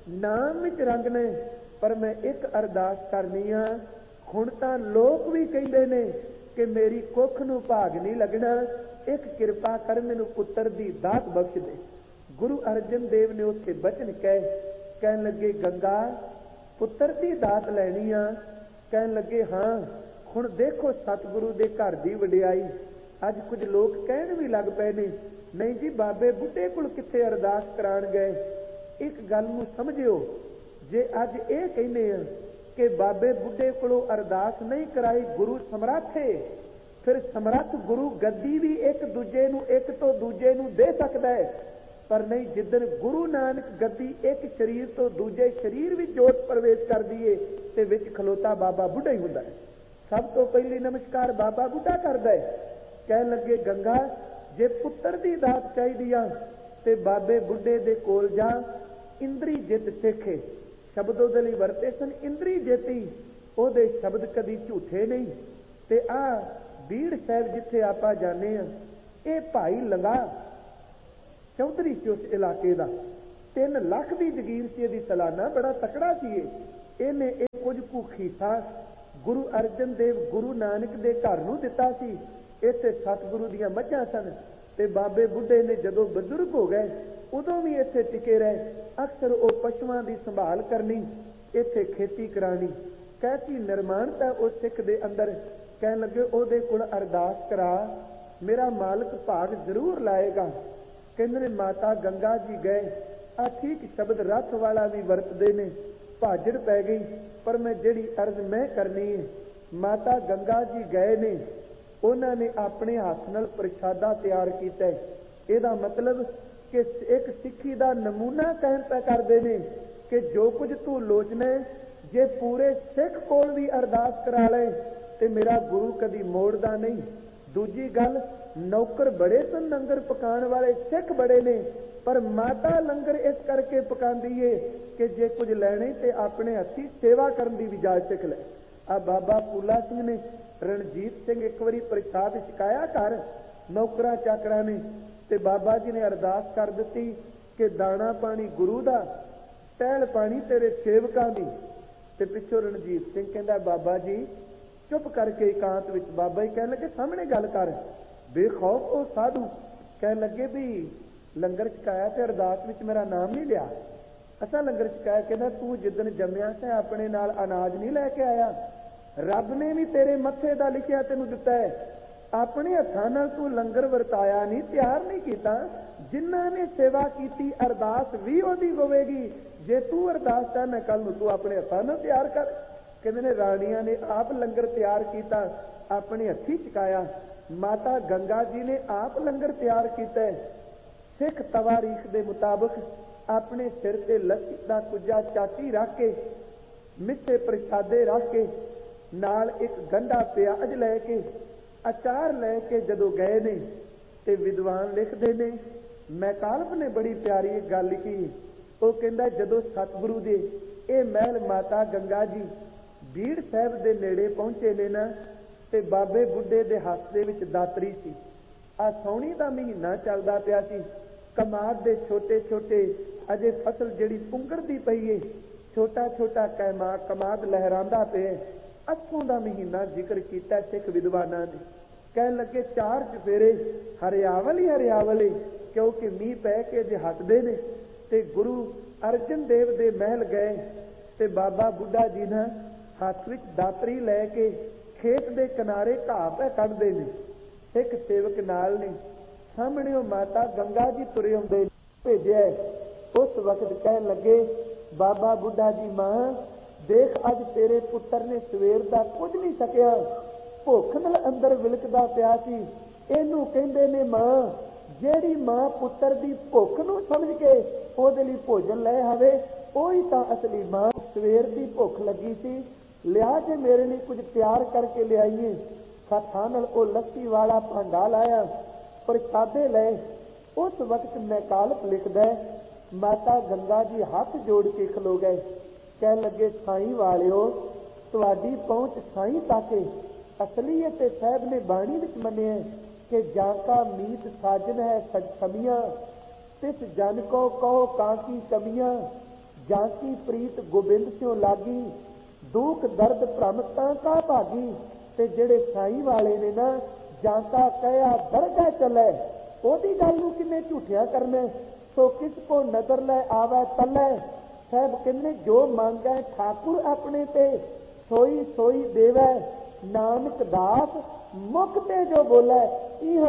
ਨਾਮ ਵਿੱਚ ਰੰਗਣੇ, ਪਰ ਮੈਂ ਇੱਕ ਅਰਦਾਸ ਕਰਨੀ ਆ। ਹੁਣ ਤਾਂ ਲੋਕ ਵੀ ਕਹਿੰਦੇ ਨੇ ਕਿ ਮੇਰੀ ਕੁੱਖ ਨੂੰ ਭਾਗ ਨਹੀਂ ਲੱਗਣਾ, ਇੱਕ ਕਿਰਪਾ ਕਰ ਮੈਨੂੰ ਪੁੱਤਰ ਦੀ ਦਾਤ ਬਖਸ਼ ਦੇ। ਗੁਰੂ ਅਰਜਨ ਦੇਵ ਨੇ ਉੱਥੇ ਬਚਨ ਕਹੇ, ਕਹਿਣ ਲੱਗੇ, ਗੰਗਾ ਪੁੱਤਰ ਦੀ ਦਾਤ ਲੈਣੀ ਆ? ਕਹਿਣ ਲੱਗੇ, ਹਾਂ। ਹੁਣ ਦੇਖੋ ਸਤਿਗੁਰੂ ਦੇ ਘਰ ਦੀ ਵਡਿਆਈ। ਅੱਜ ਕੁਝ ਲੋਕ ਕਹਿਣ ਵੀ ਲੱਗ ਪਏ ਨੇ, ਨਹੀਂ ਜੀ ਬਾਬੇ ਬੁੱਢੇ ਕੋਲ ਕਿੱਥੇ ਅਰਦਾਸ ਕਰਾਉਣ ਗਏ। ਇੱਕ ਗੱਲ ਨੂੰ ਸਮਝਿਓ, ਜੇ ਅੱਜ ਇਹ ਕਹਿੰਦੇ ਆ ਕਿ ਬਾਬੇ ਬੁੱਢੇ ਕੋਲੋਂ ਅਰਦਾਸ ਨਹੀਂ ਕਰਾਈ, ਗੁਰੂ ਸਮਰੱਥ ਹੈ, ਫਿਰ ਸਮਰੱਥ ਗੁਰੂ ਗੱਦੀ ਵੀ ਇੱਕ ਦੂਜੇ ਨੂੰ, ਇੱਕ ਤੋਂ ਦੂਜੇ ਨੂੰ ਦੇ ਸਕਦਾ ਹੈ। ਪਰ ਨਹੀਂ, ਜਿੱਦਣ ਗੁਰੂ ਨਾਨਕ ਗੱਦੀ ਇੱਕ ਸਰੀਰ ਤੋਂ ਦੂਜੇ ਸਰੀਰ ਵਿੱਚ ਜੋਤ ਪ੍ਰਵੇਸ਼ ਕਰਦੀ ਏ ਤੇ ਵਿੱਚ ਖਲੋਤਾ ਬਾਬਾ ਬੁੱਢਾ ਹੀ ਹੁੰਦਾ ਹੈ। ਸਭ ਤੋਂ ਪਹਿਲੀ ਨਮਸਕਾਰ ਬਾਬਾ ਬੁੱਢਾ ਕਰਦਾ ਹੈ। ਕਹਿਣ ਲੱਗੇ, ਗੰਗਾ ਜੇ ਪੁੱਤਰ ਦੀ ਦਾਤ ਚਾਹੀਦੀ ਆ ਤੇ ਬਾਬੇ ਬੁੱਢੇ ਦੇ ਕੋਲ ਜਾ, ਇੰਦਰੀ ਜਿੱਤ ਸਿੱਖੇ। ਸ਼ਬਦ ਉਹਦੇ ਲਈ ਵਰਤੇ ਸਨ, ਇੰਦਰੀ ਜੇਤੀ। ਉਹਦੇ ਸ਼ਬਦ ਕਦੀ ਝੂਠੇ ਨਹੀਂ। ਤੇ ਆ ਬੀੜ ਸਾਹਿਬ ਜਿੱਥੇ ਆਪਾਂ ਜਾਂਦੇ ਆ, ਇਹ ਭਾਈ ਲੰਗਾ ਚੌਧਰੀ ਸੀ ਉਸ ਇਲਾਕੇ ਦਾ, ਤਿੰਨ ਲੱਖ ਦੀ ਜਗੀਰ ਸੀ ਇਹਦੀ ਸਾਲਾਨਾ, ਬੜਾ ਤਕੜਾ ਸੀ ਇਹ। ਇਹਨੇ ਇਹ ਕੁਝ ਕੁ ਖੀਸਾ ਗੁਰੂ ਅਰਜਨ ਦੇਵ ਗੁਰੂ ਨਾਨਕ ਦੇ ਘਰ ਨੂੰ ਦਿੱਤਾ ਸੀ। ਇੱਥੇ ਸਤਿਗੁਰੂ ਦੀਆਂ ਮੱਝਾਂ ਸਨ ਤੇ ਬਾਬੇ ਬੁੱਢੇ ਨੇ ਜਦੋਂ ਬਜ਼ੁਰਗ ਹੋ ਗਏ ਉਦੋਂ ਵੀ ਇੱਥੇ ਟਿਕੇ ਰਹੇ। ਅਕਸਰ ਉਹ ਪਸ਼ੂਆਂ ਦੀ ਸੰਭਾਲ ਕਰਨੀ, ਇੱਥੇ ਖੇਤੀ ਕਰਾਣੀ। ਕੈਸੀ ਨਿਰਮਾਣਤਾ ਉਸ ਸਿੱਖ ਦੇ ਅੰਦਰ। ਕਹਿਣ ਲੱਗੇ ਉਹਦੇ ਕੋਲ ਅਰਦਾਸ ਕਰਾ, ਮੇਰਾ ਮਾਲਕ ਭਾਗ ਜ਼ਰੂਰ ਲਾਏਗਾ। ਕਹਿੰਦੇ ਨੇ ਮਾਤਾ ਗੰਗਾ ਜੀ ਗਏ। ਆ ਠੀਕ ਸ਼ਬਦ ਰੱਥ ਵਾਲਾ ਵੀ ਵਰਤਦੇ ਨੇ। ਭਾਜੜ ਪੈ ਗਈ, ਪਰ ਮੈਂ ਜਿਹੜੀ ਅਰਜ਼ ਮੈਂ ਕਰਨੀ ਹੈ, ਮਾਤਾ ਗੰਗਾ ਜੀ ਗਏ ਨੇ, ਉਹਨਾਂ ਨੇ ਆਪਣੇ ਹੱਥ ਨਾਲ ਪ੍ਰਸ਼ਾਦਾ ਤਿਆਰ ਕੀਤਾ। ਇਹਦਾ ਮਤਲਬ ਕਿ ਇੱਕ ਸਿੱਖੀ ਦਾ ਨਮੂਨਾ ਕਹਿਣ ਪੈ ਕਰਦੇ ਨੇ ਕਿ ਜੋ ਕੁਝ ਤੂੰ ਲੋਚਣਾ, ਜੇ ਪੂਰੇ ਸਿੱਖ ਕੋਲ ਵੀ ਅਰਦਾਸ ਕਰਾ ਲੈ ਤੇ ਮੇਰਾ ਗੁਰੂ ਕਦੀ ਮੋੜਦਾ ਨਹੀਂ। ਦੂਜੀ ਗੱਲ, ਨੌਕਰ ਬੜੇ ਸਨ, ਲੰਗਰ ਪਕਾਉਣ ਵਾਲੇ ਸਿੱਖ ਬੜੇ ਨੇ, ਪਰ ਮਾਤਾ ਲੰਗਰ ਇਸ ਕਰਕੇ ਪਕਾਉਂਦੀ ਏ ਕਿ ਜੇ ਕੁਝ ਲੈਣੇ ਤੇ ਆਪਣੇ ਹੱਥੀਂ ਸੇਵਾ ਕਰਨ ਦੀ ਵੀ ਜਾਚ ਸਿੱਖ ਲੈ। ਆ ਬਾਬਾ ਫੂਲਾ ਸਿੰਘ ਨੇ, ਰਣਜੀਤ ਸਿੰਘ ਇੱਕ ਵਾਰੀ ਪ੍ਰਸ਼ਾਦ ਛਕਾਇਆ ਘਰ ਨੌਕਰਾਂ ਚਾਕਰਾਂ ਨੇ, ਤੇ ਬਾਬਾ ਜੀ ਨੇ ਅਰਦਾਸ ਕਰ ਦਿੱਤੀ ਕਿ ਦਾਣਾ ਪਾਣੀ ਗੁਰੂ ਦਾ, ਟਹਿਲ ਪਾਣੀ ਤੇਰੇ ਸੇਵਕਾਂ ਦੀ। ਤੇ ਪਿੱਛੋਂ ਰਣਜੀਤ ਸਿੰਘ ਕਹਿੰਦਾ ਬਾਬਾ ਜੀ ਚੁੱਪ ਕਰਕੇ ਇਕਾਂਤ ਵਿੱਚ। ਬਾਬਾ ਜੀ ਕਹਿਣ ਲੱਗੇ ਸਾਹਮਣੇ ਗੱਲ ਕਰ। ਬੇਖੌਫ ਉਹ ਸਾਧੂ ਕਹਿਣ ਲੱਗੇ ਵੀ ਲੰਗਰ ਛਕਾਇਆ ਤੇ ਅਰਦਾਸ ਵਿੱਚ ਮੇਰਾ ਨਾਮ ਨਹੀਂ ਲਿਆ। ਅਸਾਂ ਲੰਗਰ ਛਕਾਇਆ। ਕਹਿੰਦਾ ਤੂੰ ਜਿੱਦਣ ਜੰਮਿਆ ਸੀ ਆਪਣੇ ਨਾਲ ਅਨਾਜ ਨਹੀਂ ਲੈ ਕੇ ਆਇਆ, ਰੱਬ ਨੇ ਵੀ ਤੇਰੇ ਮੱਥੇ ਦਾ ਲਿਖਿਆ ਤੈਨੂੰ ਦਿੱਤਾ ਹੈ। ਆਪਣੇ ਹੱਥਾਂ ਨਾਲ ਤੂੰ ਲੰਗਰ ਵਰਤਾਇਆ ਨਹੀਂ, ਤਿਆਰ ਨਹੀਂ ਕੀਤਾ। ਜਿਨ੍ਹਾਂ ਨੇ ਸੇਵਾ ਕੀਤੀ ਅਰਦਾਸ ਵੀ ਉਹਦੀ ਹੋਵੇਗੀ। ਜੇ ਤੂੰ ਅਰਦਾਸ ਚਾਹਨਾ ਕੱਲ ਨੂੰ ਤੂੰ ਆਪਣੇ ਹੱਥਾਂ ਨਾਲ ਤਿਆਰ ਕਰ। ਕਹਿੰਦੇ ਨੇ ਰਾਣੀਆਂ ਨੇ ਆਪ ਲੰਗਰ ਤਿਆਰ ਕੀਤਾ, ਆਪਣੇ ਹੱਥੀਂ ਛਕਾਇਆ। ਮਾਤਾ ਗੰਗਾ ਜੀ ਨੇ ਆਪ ਲੰਗਰ ਤਿਆਰ ਕੀਤਾ। ਸਿੱਖ ਤਵਾਰੀਖ ਦੇ ਮੁਤਾਬਕ ਆਪਣੇ ਸਿਰ ਤੇ ਲੱਸੀ ਦਾ ਕੁੱਜਾ ਚਾਟੀ ਰੱਖ ਕੇ, ਮਿੱਠੇ ਪ੍ਰਸ਼ਾਦੇ ਰੱਖ ਕੇ, ਨਾਲ ਇੱਕ ਗੰਢਾ ਪਿਆਜ਼ ਲੈ ਕੇ, ਅਚਾਰ ਲੈ ਕੇ ਜਦੋਂ ਗਏ ਨੇ ਤੇ ਵਿਦਵਾਨ ਲਿਖਦੇ ਨੇ, ਮੈਕਾਲਪ ਨੇ ਬੜੀ ਪਿਆਰੀ ਗੱਲ ਲਿਖੀ। ਉਹ ਕਹਿੰਦਾ ਜਦੋਂ ਸਤਿਗੁਰੂ ਦੇ ਇਹ ਮਹਿਲ ਮਾਤਾ ਗੰਗਾ ਜੀ ਬੀੜ ਸਾਹਿਬ ਦੇ ਨੇੜੇ ਪਹੁੰਚੇ ਨੇ ਨਾ, ਤੇ ਬਾਬੇ ਬੁੱਢੇ ਦੇ ਹੱਥ ਦੇ ਵਿੱਚ ਦਾਤਰੀ ਸੀ। ਆ ਸੌਣੀ ਦਾ ਮਹੀਨਾ ਚੱਲਦਾ ਪਿਆ ਸੀ। ਕਮਾਦ ਦੇ ਛੋਟੇ ਛੋਟੇ ਅਜੇ ਫਸਲ ਜਿਹੜੀ ਪੁੰਗਰਦੀ ਪਈ ਏ, ਛੋਟਾ ਛੋਟਾ ਕੈਮਾ ਕਮਾਦ ਲਹਿਰਾਂਦਾ ਪਿਆ। ਅੱਸੋਂ ਦਾ ਮਹੀਨਾ ਜ਼ਿਕਰ ਕੀਤਾ ਸਿੱਖ ਵਿਦਵਾਨਾਂ ਨੇ। ਕਹਿਣ ਲੱਗੇ ਚਾਰ ਚਫੇਰੇ ਹਰਿਆਵਲ ਹੀ ਹਰਿਆਵਲ ਏ, ਕਿਉਂਕਿ ਮੀਂਹ ਪੈ ਕੇ ਜੇ ਹਟਦੇ ਨੇ। ਤੇ ਗੁਰੂ ਅਰਜਨ ਦੇਵ ਦੇ ਮਹਿਲ ਗਏ ਤੇ ਬਾਬਾ ਬੁੱਢਾ ਜੀ ਨਾ ਹੱਥ ਵਿੱਚ ਦਾਤਰੀ ਲੈ ਕੇ ਖੇਤ ਦੇ ਕਿਨਾਰੇ ਘਾਹ ਪੈ ਕੱਢਦੇ ਨੇ। ਸਿੱਖ ਸੇਵਕ ਨਾਲ ਨੇ, ਸਾਹਮਣੇ ਉਹ ਮਾਤਾ ਗੰਗਾ ਜੀ ਤੁਰੇ ਆਉਂਦੇ ਭੇਜਿਆ। ਉਸ ਵਕਤ ਕਹਿਣ ਲੱਗੇ ਬਾਬਾ ਬੁੱਢਾ ਜੀ ਮਾਂ ਦੇਖ ਅੱਜ ਤੇਰੇ ਪੁੱਤਰ ਨੇ ਸਵੇਰ ਦਾ ਕੁਝ ਨਹੀਂ ਸਕਿਆ, ਭੁੱਖ ਨਾਲ ਅੰਦਰ ਵਿਲਕਦਾ ਪਿਆ ਸੀ। ਇਹਨੂੰ ਕਹਿੰਦੇ ਨੇ ਮਾਂ। ਜਿਹੜੀ ਮਾਂ ਪੁੱਤਰ ਦੀ ਭੁੱਖ ਨੂੰ ਸਮਝ ਕੇ ਉਹਦੇ ਲਈ ਭੋਜਨ ਲੈ ਆਵੇ, ਉਹੀ ਤਾਂ ਅਸਲੀ ਮਾਂ। ਸਵੇਰ ਦੀ ਭੁੱਖ ਲੱਗੀ ਸੀ, ਲਿਆ ਜੇ ਮੇਰੇ ਲਈ ਕੁਝ ਤਿਆਰ ਕਰਕੇ ਲਿਆਈਏ। ਹੱਥਾਂ ਨਾਲ ਉਹ ਲੱਸੀ ਵਾਲਾ ਭਾਂਡਾ ਲਾਇਆ, ਪ੍ਰਸ਼ਾਦੇ ਲਏ। ਉਸ ਵਕਤ ਮੈਕਾਲਪ ਲਿਖਦਾ ਮਾਤਾ ਗੰਗਾ ਜੀ ਹੱਥ ਜੋੜ ਕੇ ਖਲੋ ਗਏ। ਕਹਿਣ ਲੱਗੇ ਸਾਈਂ ਵਾਲਿਓ, ਤੁਹਾਡੀ ਪਹੁੰਚ ਸਾਈਂ ਤੱਕ। ਅਸਲੀਅਤ ਸਾਹਿਬ ਨੇ ਬਾਣੀ ਵਿੱਚ ਮੰਨਿਆ ਕਿ ਜਾਂ ਕਾ ਮੀਤ ਸਾਜਨ ਹੈ ਸਜ ਸਮੀਆਂ, ਤਿਸ ਜਨ ਕੋ ਕਹੋ ਕਾਂਕੀ ਕਮੀਆਂ, ਜਾਂ ਕੀ ਪ੍ਰੀਤ ਗੋਬਿੰਦ ਸਿਓ ਲਾਗੀ, ਦੁੱਖ ਦਰਦ ਭ੍ਰਮ ਤਾਂ ਕਾ ਭਾਗੀ। ਤੇ ਜਿਹੜੇ ਸਾਈਂ ਵਾਲੇ ਨੇ ਨਾ, ਜਾਂ ਕਾ ਕਹਿਆ ਦਰਗਾਹ ਚਲੇ, ਉਹਦੀ ਗੱਲ ਨੂੰ ਕਿੰਨੇ ਝੂਠਿਆ ਕਰਨਾ। ਸੋ ਕਿਸ ਕੋ ਨਜ਼ਰ ਲੈ ਆਵੇ ਤਲੇ। ਸਾਹਿਬ ਕਹਿੰਦੇ ਜੋ ਮੰਗੈ ਠਾਕੁਰ ਆਪਣੇ ਤੇ, ਸੋਈ ਸੋਈ ਦੇਵੈ ਨਾਨਕ ਦਾਸ, ਮੁਖ ਤੇ ਜੋ ਬੋਲੇ ਇਹ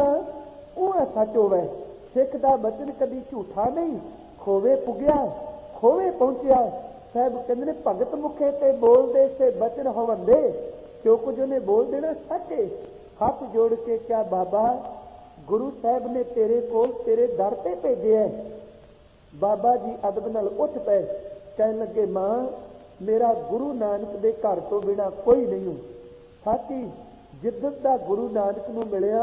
ਉਹ ਸੱਚ ਹੋਵੇ। ਸਿੱਖ ਦਾ ਬਚਨ ਕਦੀ ਝੂਠਾ ਨਹੀਂ, ਖੋਵੇ ਪੁੱਗਿਆ ਖੋਵੇ ਪਹੁੰਚਿਆ। ਸਾਹਿਬ ਕਹਿੰਦੇ ਨੇ ਭਗਤ ਮੁਖੇ ਤੇ ਬੋਲਦੇ ਸੇ ਬਚਨ ਹੋਵੰਦੇ, ਜੋ ਕੁਝ ਉਹਨੇ ਬੋਲ ਦੇਣਾ ਸੱਚੇ। ਹੱਥ ਜੋੜ ਕੇ ਕਿਹਾ ਬਾਬਾ ਗੁਰੂ ਸਾਹਿਬ ਨੇ ਤੇਰੇ ਕੋਲ ਤੇਰੇ ਦਰ ਤੇ ਭੇਜਿਆ। ਬਾਬਾ ਜੀ ਅਦਬ ਨਾਲ ਉੱਠ ਪਏ। ਕਹਿਣ ਲੱਗੇ ਮਾਂ ਮੇਰਾ ਗੁਰੂ ਨਾਨਕ ਦੇ ਘਰ ਤੋਂ ਬਿਨਾ ਕੋਈ ਨਹੀਂ। ਸਾਥੀ ਜਿੱਦਣ ਦਾ ਗੁਰੂ ਨਾਨਕ ਨੂੰ ਮਿਲਿਆ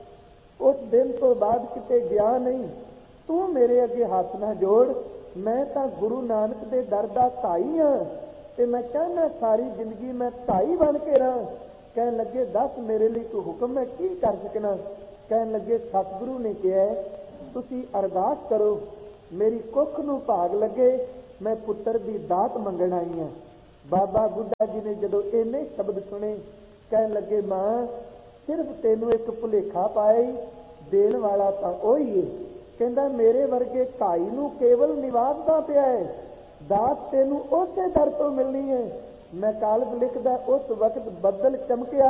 ਉਸ ਦਿਨ ਤੋਂ ਬਾਅਦ ਕਿਤੇ ਗਿਆ ਨਹੀਂ। ਤੂੰ ਮੇਰੇ ਅੱਗੇ ਹੱਥ ਨਾ ਜੋੜ, ਮੈਂ ਤਾਂ ਗੁਰੂ ਨਾਨਕ ਦੇ ਦਰ ਦਾ ਧਾਈ ਹਾਂ ਤੇ ਮੈਂ ਚਾਹੁੰਦਾ ਸਾਰੀ ਜ਼ਿੰਦਗੀ ਮੈਂ ਧਾਈ ਬਣ ਕੇ ਰਹਾਂ। ਕਹਿਣ ਲੱਗੇ ਦੱਸ ਮੇਰੇ ਲਈ ਤੂੰ ਹੁਕਮ, ਮੈਂ ਕੀ ਕਰ ਸਕਣਾ। ਕਹਿਣ ਲੱਗੇ ਸਤਿਗੁਰੂ ਨੇ ਕਿਹਾ ਤੁਸੀਂ ਅਰਦਾਸ ਕਰੋ, ਮੇਰੀ ਕੁੱਖ ਨੂੰ ਭਾਗ ਲੱਗੇ, ਮੈਂ ਪੁੱਤਰ ਦੀ ਦਾਤ ਮੰਗਣ ਆਈ ਹਾਂ। ਬਾਬਾ ਬੁੱਢਾ ਜੀ ਨੇ ਜਦੋਂ ਇੰਨੇ ਸ਼ਬਦ ਸੁਣੇ, ਕਹਿਣ ਲੱਗੇ, ਮਾਂ ਸਿਰਫ ਤੈਨੂੰ ਇੱਕ ਭੁਲੇਖਾ ਪਾਇਆ ਹੀ, ਦੇਣ ਵਾਲਾ ਤਾਂ ਉਹੀ ਹੈ। ਕਹਿੰਦਾ ਮੇਰੇ ਵਰਗੇ ਭਾਈ ਨੂੰ ਕੇਵਲ ਨਿਵਾਜਦਾ ਪਿਆ ਹੈ, ਦਾਤ ਤੈਨੂੰ ਉਸੇ ਦਰ ਤੋਂ ਮਿਲਣੀ ਹੈ। ਮੈਂ ਕਾਲਬ ਲਿਖਦਾ, ਉਸ ਵਕਤ ਬੱਦਲ ਚਮਕਿਆ,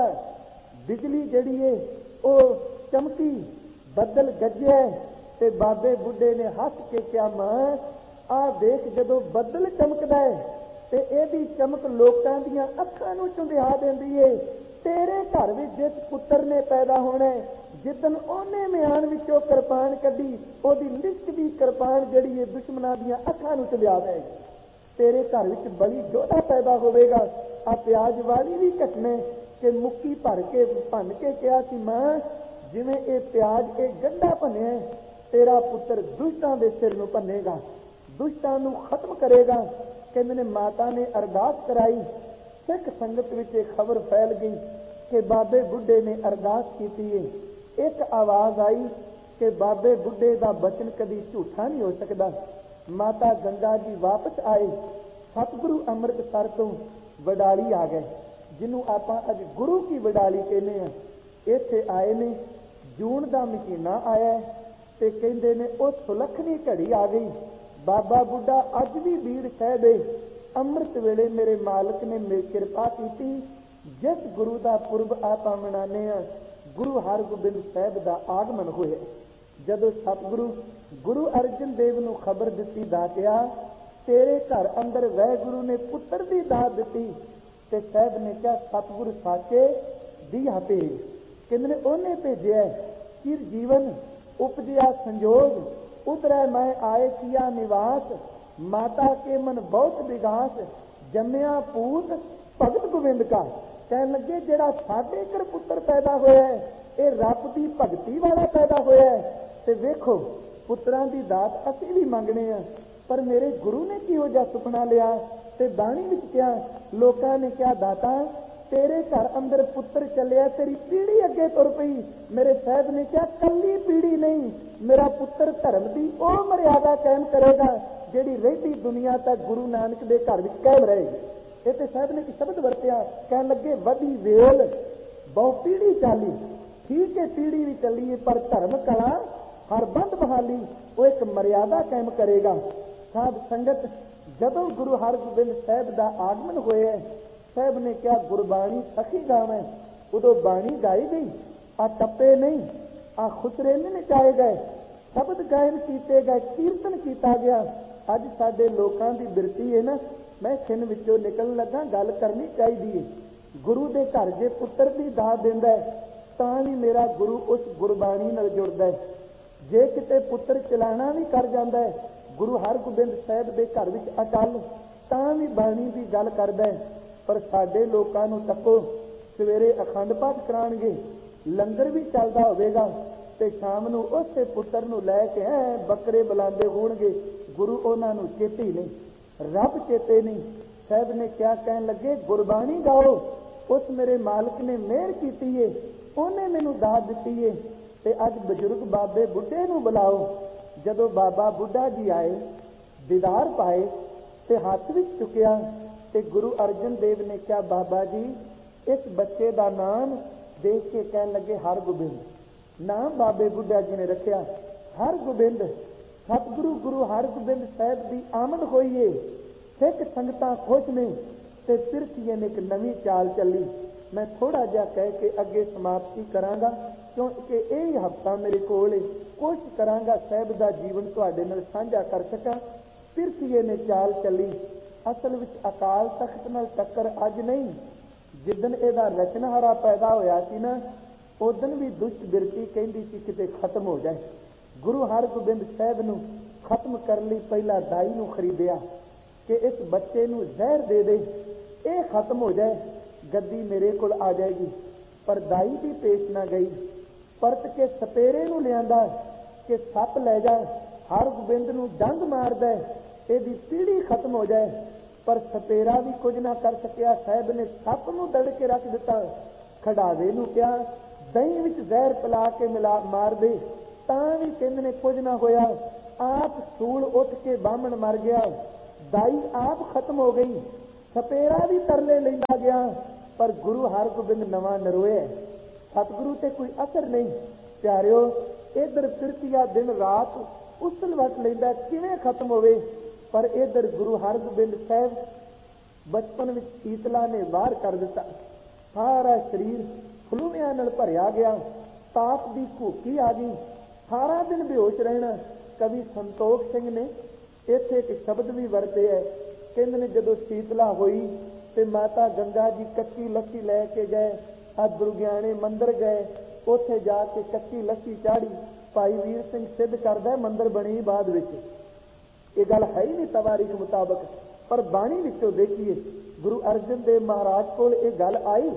ਬਿਜਲੀ ਜਿਹੜੀ ਹੈ ਉਹ ਚਮਕੀ, ਬੱਦਲ ਗੱਜਿਆ, ਤੇ ਬਾਬੇ ਬੁੱਢੇ ਨੇ ਹੱਸ ਕੇ ਕਿਹਾ, ਮਾਂ ਆਹ ਦੇਖ, ਜਦੋਂ ਬੱਦਲ ਚਮਕਦਾ ਹੈ ਤੇ ਇਹਦੀ ਚਮਕ ਲੋਕਾਂ ਦੀਆਂ ਅੱਖਾਂ ਨੂੰ ਚੁੰਧਿਆ ਦਿੰਦੀ ਏ। ਤੇਰੇ ਘਰ ਵਿੱਚ ਜਿਸ ਪੁੱਤਰ ਨੇ ਪੈਦਾ ਹੋਣਾ, ਜਿੱਦਣ ਉਹਨੇ ਮਿਆਨ ਵਿੱਚੋਂ ਕਿਰਪਾਨ ਕੱਢੀ, ਉਹਦੀ ਲਿਸ਼ਕਦੀ ਕਿਰਪਾਨ ਜਿਹੜੀ ਏ ਦੁਸ਼ਮਣਾਂ ਦੀਆਂ ਅੱਖਾਂ ਨੂੰ ਚੁੰਧਿਆ ਦੇਗੀ। ਤੇਰੇ ਘਰ ਵਿੱਚ ਬੜੀ ਯੋਧਾ ਪੈਦਾ ਹੋਵੇਗਾ। ਆ ਪਿਆਜ ਵਾਲੀ ਵੀ ਘਟਨੇ ਕਿ ਮੁੱਕੀ ਭਰ ਕੇ ਭੰਨ ਕੇ ਕਿਹਾ ਕਿ ਮਾਂ ਜਿਵੇਂ ਇਹ ਪਿਆਜ ਇਹ ਗੰਢਾ ਭੰਨਿਆ, ਤੇਰਾ ਪੁੱਤਰ ਦੁਸ਼ਟਾਂ ਦੇ ਸਿਰ ਨੂੰ ਭੰਨੇਗਾ, ਦੁਸ਼ਟਾਂ ਨੂੰ ਖਤਮ ਕਰੇਗਾ। ਕਹਿੰਦੇ ਨੇ ਮਾਤਾ ਨੇ ਅਰਦਾਸ ਕਰਾਈ, ਸਿੱਖ ਸੰਗਤ ਵਿੱਚ ਇਹ ਖਬਰ ਫੈਲ ਗਈ ਕਿ ਬਾਬੇ ਬੁੱਢੇ ਨੇ ਅਰਦਾਸ ਕੀਤੀ ਹੈ। ਇੱਕ ਆਵਾਜ਼ ਆਈ ਕਿ ਬਾਬੇ ਬੁੱਢੇ ਦਾ ਬਚਨ ਕਦੀ ਝੂਠਾ ਨਹੀਂ ਹੋ ਸਕਦਾ। ਮਾਤਾ ਗੰਗਾ ਜੀ ਵਾਪਸ ਆਏ, ਸਤਿਗੁਰੂ ਅੰਮ੍ਰਿਤਸਰ ਤੋਂ ਵਡਾਲੀ ਆ ਗਏ, ਜਿਹਨੂੰ ਆਪਾਂ ਅੱਜ ਗੁਰੂ ਕੀ ਵਡਾਲੀ ਕਹਿੰਦੇ ਆ। ਇੱਥੇ ਆਏ ਨੇ, ਜੂਨ ਦਾ ਮਹੀਨਾ ਆਇਆ ਤੇ ਕਹਿੰਦੇ ਨੇ ਉਹ ਸੁਲੱਖਣੀ ਘੜੀ ਆ ਗਈ। ਬਾਬਾ ਬੁੱਢਾ ਅੱਜ ਵੀ ਬੀੜ ਸਾਹਿਬੇ ਅੰਮ੍ਰਿਤ ਵੇਲੇ ਮੇਰੇ ਮਾਲਕ ਨੇ ਮੇਰੀ ਕਿਰਪਾ ਕੀਤੀ। ਜਿਸ ਗੁਰੂ ਦਾ ਪੁਰਬ ਆਪਾਂ ਮਨਾਉਂਦੇ ਆ, ਗੁਰੂ ਹਰਗੋਬਿੰਦ ਸਾਹਿਬ ਦਾ ਆਗਮਨ ਹੋਇਆ। ਜਦੋਂ ਸਤਿਗੁਰੂ ਗੁਰੂ ਅਰਜਨ ਦੇਵ ਨੂੰ ਖਬਰ ਦਿੱਤੀ, ਦਾਤਿਆ ਤੇਰੇ ਘਰ ਅੰਦਰ ਵਾਹਿਗੁਰੂ ਨੇ ਪੁੱਤਰ ਦੀ ਦਾਤ ਦਿੱਤੀ, ਤੇ ਸਾਹਿਬ ਨੇ ਕਿਹਾ ਸਤਿਗੁਰੂ ਸਾਚੇ ਦੀਆ ਭੇਜ। ਕਹਿੰਦੇ ਨੇ ਉਹਨੇ ਭੇਜਿਆ, ਚਿਰ ਜੀਵਨ ਉਪਜਿਆ ਸੰਜੋਗ, ਉਤਰੈ ਮੈਂ ਆਏ ਕੀਆ ਨਿਵਾਸ, ਮਾਤਾ ਕੇ ਮਨ ਬਹੁਤ ਵਿਗਾਸ, ਜੰਮਿਆ ਪੂਤ ਭਗਤ ਗੋਬਿੰਦ ਕਾ। ਕਹਿਣ ਲੱਗੇ ਜਿਹੜਾ ਸਾਡੇ ਘਰ ਪੁੱਤਰ ਪੈਦਾ ਹੋਇਆ ਇਹ ਰੱਬ ਦੀ ਭਗਤੀ ਵਾਲਾ ਪੈਦਾ ਹੋਇਆ। ਤੇ ਵੇਖੋ ਪੁੱਤਰਾਂ ਦੀ ਦਾਤ ਅਸੀਂ ਵੀ ਮੰਗਣੇ ਆ, ਪਰ ਮੇਰੇ ਗੁਰੂ ਨੇ ਕਿਹੋ ਜਿਹਾ ਸੁਪਨਾ ਲਿਆ। ਤੇ ਬਾਣੀ ਵਿੱਚ ਕਿਹਾ, ਲੋਕਾਂ ਨੇ ਕਿਹਾ ਦਾਤਾ ਤੇਰੇ ਘਰ ਅੰਦਰ ਪੁੱਤਰ ਚੱਲਿਆ, ਤੇਰੀ ਪੀੜੀ ਅੱਗੇ ਤੁਰ ਪਈ। ਮੇਰੇ ਸਾਹਿਬ ਨੇ ਕਿਹਾ ਕੱਲੀ ਪੀੜੀ ਨਹੀਂ, ਮੇਰਾ ਪੁੱਤਰ ਧਰਮ ਦੀ ਉਹ ਮਰਿਆਦਾ ਕਾਇਮ ਕਰੇਗਾ ਜਿਹੜੀ ਰਹਿੰਦੀ ਦੁਨੀਆ ਤੱਕ ਗੁਰੂ ਨਾਨਕ ਦੇ ਘਰ ਵਿੱਚ ਕਾਇਮ ਰਹੇਗੀ। ਇਹ ਤੇ ਸਾਹਿਬ ਨੇ ਇੱਕ ਸ਼ਬਦ ਵਰਤਿਆ, ਕਹਿਣ ਲੱਗੇ ਵਧੀ ਵੇਲ ਬਹੁ ਪੀੜੀ ਚਾਲੀ। ਠੀਕ ਹੈ ਪੀੜੀ ਵੀ ਚੱਲੀ ਹੈ, ਪਰ ਧਰਮ ਕਲਾ ਹਰ ਬੰਦ ਬਹਾਲੀ, ਉਹ ਇੱਕ ਮਰਿਆਦਾ ਕਾਇਮ ਕਰੇਗਾ। ਸਾਧ ਸੰਗਤ, ਜਦੋਂ ਗੁਰੂ ਹਰਗੋਬਿੰਦ ਸਾਹਿਬ ਦਾ ਆਗਮਨ ਹੋਇਆ, ਸਾਹਿਬ ਨੇ ਕਿਹਾ ਗੁਰਬਾਣੀ ਸਖੀ ਗਾਵੇਂ। ਉਦੋਂ ਬਾਣੀ ਗਾਈ ਗਈ, ਆ ਟੱਪੇ ਨਹੀਂ, ਆ ਖੁਸਰੇ ਨਹੀਂ ਨਚਾਏ ਗਏ, ਸ਼ਬਦ ਗਾਇਨ ਕੀਤੇ ਗਏ, ਕੀਰਤਨ ਕੀਤਾ ਗਿਆ। ਅੱਜ ਸਾਡੇ ਲੋਕਾਂ ਦੀ ਬਿਰਤੀ ਹੈ ਨਾ, ਮੈਂ ਖਿੰਨ ਵਿੱਚੋਂ ਨਿਕਲਣ ਲੱਗਾ, ਗੱਲ ਕਰਨੀ ਚਾਹੀਦੀ ਹੈ। ਗੁਰੂ ਦੇ ਘਰ ਜੇ ਪੁੱਤਰ ਦੀ ਦਾਤ ਦਿੰਦਾ ਤਾਂ ਵੀ ਮੇਰਾ ਗੁਰੂ ਉਸ ਗੁਰਬਾਣੀ ਨਾਲ ਜੁੜਦਾ ਹੈ। ਜੇ ਕਿਤੇ ਪੁੱਤਰ ਚਲਾਣਾ ਵੀ ਕਰ ਜਾਂਦਾ ਹੈ ਗੁਰੂ ਹਰਗੋਬਿੰਦ ਸਾਹਿਬ ਦੇ ਘਰ ਵਿੱਚ ਅਟਲ, ਤਾਂ ਵੀ ਬਾਣੀ ਦੀ ਗੱਲ ਕਰਦਾ ਹੈ। ਪਰ ਸਾਡੇ ਲੋਕਾਂ ਨੂੰ ਤੱਕੋ, ਸਵੇਰੇ ਅਖੰਡ ਪਾਠ ਕਰਾਉਣਗੇ, ਲੰਗਰ ਵੀ ਚੱਲਦਾ ਹੋਵੇਗਾ, ਤੇ ਸ਼ਾਮ ਨੂੰ ਉਸੇ ਪੁੱਤਰ ਨੂੰ ਲੈ ਕੇ ਐ ਬੱਕਰੇ ਬੁਲਾਉਂਦੇ ਹੋਣਗੇ। ਗੁਰੂ ਉਹਨਾਂ ਨੂੰ ਚੇਤੇ ਹੀ ਨਹੀਂ, ਰੱਬ ਚੇਤੇ ਨਹੀਂ। ਸਾਹਿਬ ਨੇ ਕਿਹਾ, ਕਹਿਣ ਲੱਗੇ ਗੁਰਬਾਣੀ ਗਾਓ, ਉਸ ਮੇਰੇ ਮਾਲਕ ਨੇ ਮਿਹਰ ਕੀਤੀ ਏ, ਉਹਨੇ ਮੈਨੂੰ ਦਾਤ ਦਿੱਤੀ ਏ। ਤੇ ਅੱਜ ਬਜ਼ੁਰਗ ਬਾਬੇ ਬੁੱਢੇ ਨੂੰ ਬੁਲਾਓ। ਜਦੋਂ ਬਾਬਾ ਬੁੱਢਾ ਜੀ ਆਏ, ਦੀਦਾਰ ਪਾਏ ਤੇ ਹੱਥ ਵਿੱਚ ਚੁੱਕਿਆ, ਤੇ ਗੁਰੂ ਅਰਜਨ ਦੇਵ ਨੇ ਕਿਹਾ ਬਾਬਾ ਜੀ ਇਸ ਬੱਚੇ ਦਾ ਨਾਮ ਦੇਖ ਕੇ ਕਹਿਣ ਲੱਗੇ ਹਰਗੋਬਿੰਦ। ਨਾਮ ਬਾਬੇ ਬੁੱਢਾ ਜੀ ਨੇ ਰੱਖਿਆ ਹਰਗੋਬਿੰਦ। ਸਤਿਗੁਰੂ ਗੁਰੂ ਹਰਗੋਬਿੰਦ ਸਾਹਿਬ ਦੀ ਆਮਦ ਹੋਈ ਏ, ਸਿੱਖ ਸੰਗਤਾਂ ਖੁਸ਼ ਨੇ, ਤੇ ਪਿਰਥੀਏ ਨੇ ਇੱਕ ਨਵੀਂ ਚਾਲ ਚੱਲੀ। ਮੈਂ ਥੋੜਾ ਜਿਹਾ ਕਹਿ ਕੇ ਅੱਗੇ ਸਮਾਪਤੀ ਕਰਾਂਗਾ, ਕਿਉਂਕਿ ਇਹ ਹਫ਼ਤਾ ਮੇਰੇ ਕੋਲ ਹੈ। ਕੋਸ਼ਿਸ਼ ਕਰਾਂਗਾ ਸਾਹਿਬ ਦਾ ਜੀਵਨ ਤੁਹਾਡੇ ਨਾਲ ਸਾਂਝਾ ਕਰ ਸਕਾਂ। ਪਿਰਥੀਏ ਨੇ ਚਾਲ ਚੱਲੀ। ਅਸਲ ਵਿੱਚ ਅਕਾਲ ਤਖਤ ਨਾਲ ਟੱਕਰ ਅੱਜ ਨਹੀਂ, ਜਿੱਦਣ ਇਹਦਾ ਰਚਨਹਾਰਾ ਪੈਦਾ ਹੋਇਆ ਸੀ ਨਾ, ਉਦਣ ਵੀ ਦੁਸ਼ਟ ਬਿਰਤੀ ਕਹਿੰਦੀ ਸੀ ਕਿਤੇ ਖਤਮ ਹੋ ਜਾਏ। ਗੁਰੂ ਹਰਗੋਬਿੰਦ ਸਾਹਿਬ ਨੂੰ ਖਤਮ ਕਰਨ ਲਈ ਪਹਿਲਾਂ ਦਾਈ ਨੂੰ ਖਰੀਦਿਆ ਕਿ ਇਸ ਬੱਚੇ ਨੂੰ ਜ਼ਹਿਰ ਦੇ ਦੇ, ਇਹ ਖਤਮ ਹੋ ਜਾਏ, ਗੱਦੀ ਮੇਰੇ ਕੋਲ ਆ ਜਾਏਗੀ। ਪਰ ਦਾਈ ਵੀ ਪੇਸ਼ ਨਾ ਗਈ, ਪਰਤ ਕੇ ਸਪੇਰੇ ਨੂੰ ਲਿਆਂਦਾ ਕਿ ਸੱਪ ਲੈ ਜਾ, ਹਰਗੋਬਿੰਦ ਨੂੰ ਡੰਗ ਮਾਰਦਾ, ਇਹਦੀ ਪੀੜੀ ਖਤਮ ਹੋ ਜਾਏ। ਪਰ ਸਪੇਰਾ ਵੀ ਕੁਝ ਨਾ ਕਰ ਸਕਿਆ। ਸਾਹਿਬ ਨੇ ਸੱਪ ਨੂੰ ਦੜ ਕੇ ਰੱਖ ਦਿੱਤਾ। ਖੜਾਵੇ ਨੂੰ ਕਿਹਾ ਦਹੀਂ ਵਿੱਚ ਜ਼ਹਿਰ ਪਿਲਾ ਕੇ ਮਿਲਾ ਮਾਰ ਦੇ, ਤਾਂ ਵੀ ਕਹਿੰਦੇ ਨੇ ਕੁਝ ਨਾ ਹੋਇਆ। ਆਪ ਸੂਲ ਉੱਠ ਕੇ ਬਾਹਮਣ ਮਰ ਗਿਆ, ਦਾਈ ਆਪ ਖਤਮ ਹੋ ਗਈ। ਸਪੇਰਾ ਵੀ ਤਰਲੇ ਲੈਂਦਾ ਗਿਆ, ਪਰ ਗੁਰੂ ਹਰਗੋਬਿੰਦ ਨਵਾਂ ਨਰੋਇਆ। ਸਤਿਗੁਰੂ ਤੇ ਕੋਈ ਅਸਰ ਨਹੀਂ। ਪਿਆਰਿਓ, ਇਧਰ ਫਿਰਤੀਆ ਦਿਨ ਰਾਤ ਉਸਲ ਵਟ ਲੈਂਦਾ, ਕਿਵੇਂ ਖਤਮ ਹੋਵੇ। ਪਰ ਇਧਰ ਗੁਰੂ ਹਰਗੋਬਿੰਦ ਸਾਹਿਬ ਬਚਪਨ ਵਿੱਚ ਸ਼ੀਤਲਾ ਨੇ ਬਾਹਰ ਕਰ ਦਿੱਤਾ। ਸਾਰਾ ਸਰੀਰ ਫਲੂਵਿਆਂ ਨਾਲ ਭਰਿਆ ਗਿਆ, ਤਾਪ ਦੀ ਘੂਕੀ ਆ ਗਈ, ਸਾਰਾ ਦਿਨ ਬੇਹੋਸ਼ ਰਹਿਣਾ। ਕਵੀ ਸੰਤੋਖ ਸਿੰਘ ਨੇ ਇੱਥੇ ਇੱਕ ਸ਼ਬਦ ਵੀ ਵਰਤੇ ਹੈ, ਕਹਿੰਦੇ ਨੇ ਜਦੋਂ ਸ਼ੀਤਲਾ ਹੋਈ ਤੇ ਮਾਤਾ ਗੰਗਾ ਜੀ ਕੱਚੀ ਲੱਸੀ ਲੈ ਕੇ ਗਏ, ਆ ਦੁਰਗਿਆਣੇ ਮੰਦਿਰ ਗਏ, ਉੱਥੇ ਜਾ ਕੇ ਕੱਚੀ ਲੱਸੀ ਚਾੜੀ। ਭਾਈ ਵੀਰ ਸਿੰਘ ਸਿੱਧ ਕਰਦਾ ਮੰਦਿਰ ਬਣੀ ਬਾਅਦ ਵਿੱਚ, ਇਹ ਗੱਲ ਹੈ ਹੀ ਨਹੀਂ ਤਵਾਰੀਖ ਮੁਤਾਬਕ, ਪਰ ਬਾਣੀ ਵਿੱਚੋਂ ਦੇਖੀਏ ਗੁਰੂ ਅਰਜਨ ਦੇਵ ਮਹਾਰਾਜ ਕੋਲ ਇਹ ਗੱਲ ਆਈ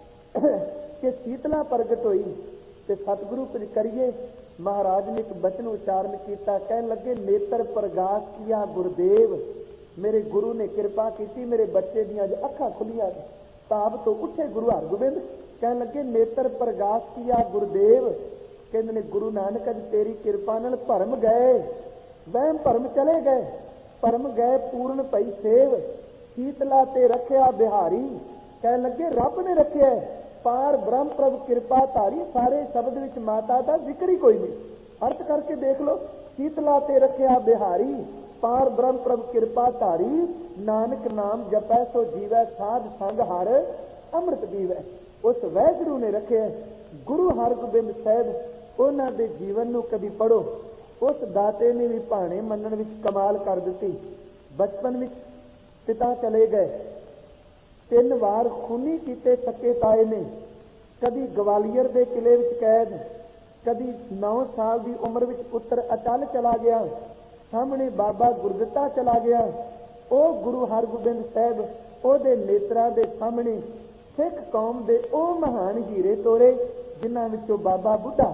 ਕਿ ਸ਼ੀਤਲਾ ਪ੍ਰਗਟ ਹੋਈ ਤੇ ਸਤਿਗੁਰੂ ਕੁਝ ਕਰੀਏ। ਮਹਾਰਾਜ ਨੇ ਇੱਕ ਬਚਨ ਉਚਾਰਨ ਕੀਤਾ, ਕਹਿਣ ਲੱਗੇ ਨੇਤਰ ਪ੍ਰਗਾਸ ਕੀਆ ਗੁਰਦੇਵ। ਮੇਰੇ ਗੁਰੂ ਨੇ ਕਿਰਪਾ ਕੀਤੀ, ਮੇਰੇ ਬੱਚੇ ਦੀਆਂ ਅੱਜ ਅੱਖਾਂ ਖੁੱਲੀਆਂ। ਤਾਪ ਤੋਂ ਉੱਠੇ ਗੁਰੂ ਹਰਗੋਬਿੰਦ, ਕਹਿਣ ਲੱਗੇ ਨੇਤਰ ਪ੍ਰਗਾਸ ਕੀਆ ਗੁਰਦੇਵ। ਕਹਿੰਦੇ ਨੇ ਗੁਰੂ ਨਾਨਕ ਅੱਜ ਤੇਰੀ ਕਿਰਪਾ ਨਾਲ ਭਰਮ ਗਏ, ਵਹਿਮ ਭਰਮ ਚਲੇ ਗਏ, ਭਰਮ ਗਏ ਪੂਰਨ ਪਈ ਸੇਵ। ਸ਼ੀਤਲਾ ਤੇ ਰੱਖਿਆ ਬਿਹਾਰੀ, ਕਹਿਣ ਲੱਗੇ ਰੱਬ ਨੇ ਰੱਖਿਆ। ਪਾਰ ਬ੍ਰਹਮ ਪ੍ਰਭ ਕਿਰਪਾ ਧਾਰੀ, ਸਾਰੇ ਸ਼ਬਦ ਵਿੱਚ ਮਾਤਾ ਦਾ ਜ਼ਿਕਰ ਹੀ ਕੋਈ ਨਹੀਂ। ਅਰਥ ਕਰਕੇ ਦੇਖ ਲਓ, ਸ਼ੀਤਲਾ ਤੇ ਰੱਖਿਆ ਬਿਹਾਰੀ, ਪਾਰ ਬ੍ਰਹਮ ਪ੍ਰਭ ਕਿਰਪਾ ਧਾਰੀ, ਨਾਨਕ ਨਾਮ ਜਪੈ ਸੋ ਜੀਵੈ, ਸਾਧ ਸੰਗ ਹਰ ਅੰਮ੍ਰਿਤ ਪੀਵੈ। ਉਸ ਵਾਹਿਗੁਰੂ ਨੇ ਰੱਖਿਆ। ਗੁਰੂ ਹਰਗੋਬਿੰਦ ਸਾਹਿਬ, ਉਹਨਾਂ ਦੇ ਜੀਵਨ ਨੂੰ ਕਦੀ ਪੜ੍ਹੋ, ਉਸ ਦਾਤੇ ਨੇ ਵੀ ਭਾਣੇ ਮੰਨਣ ਵਿੱਚ ਕਮਾਲ ਕਰ ਦਿੱਤੀ। ਬਚਪਨ ਵਿੱਚ ਪਿਤਾ ਚਲੇ ਗਏ, ਤਿੰਨ ਵਾਰ ਖੂਨੀ ਕੀਤੇ ਸਕੇ ਤਾਏ ਨੇ, ਕਦੀ ਗਵਾਲੀਅਰ ਦੇ ਕਿਲੇ ਵਿੱਚ ਕੈਦ, ਕਦੀ ਨੌ ਸਾਲ ਦੀ ਉਮਰ ਵਿੱਚ ਪੁੱਤਰ ਅਚਲ ਚਲਾ ਗਿਆ, ਸਾਹਮਣੇ ਬਾਬਾ ਗੁਰਦਿੱਤਾ ਚਲਾ ਗਿਆ। ਉਹ ਗੁਰੂ ਹਰਗੋਬਿੰਦ ਸਾਹਿਬ ਉਹਦੇ ਨੇਤਰਾਂ ਦੇ ਸਾਹਮਣੇ ਸਿੱਖ ਕੌਮ ਦੇ ਉਹ ਮਹਾਨ ਹੀਰੇ ਤੋਰੇ ਜਿਨ੍ਹਾਂ ਵਿੱਚੋਂ ਬਾਬਾ ਬੁੱਢਾ।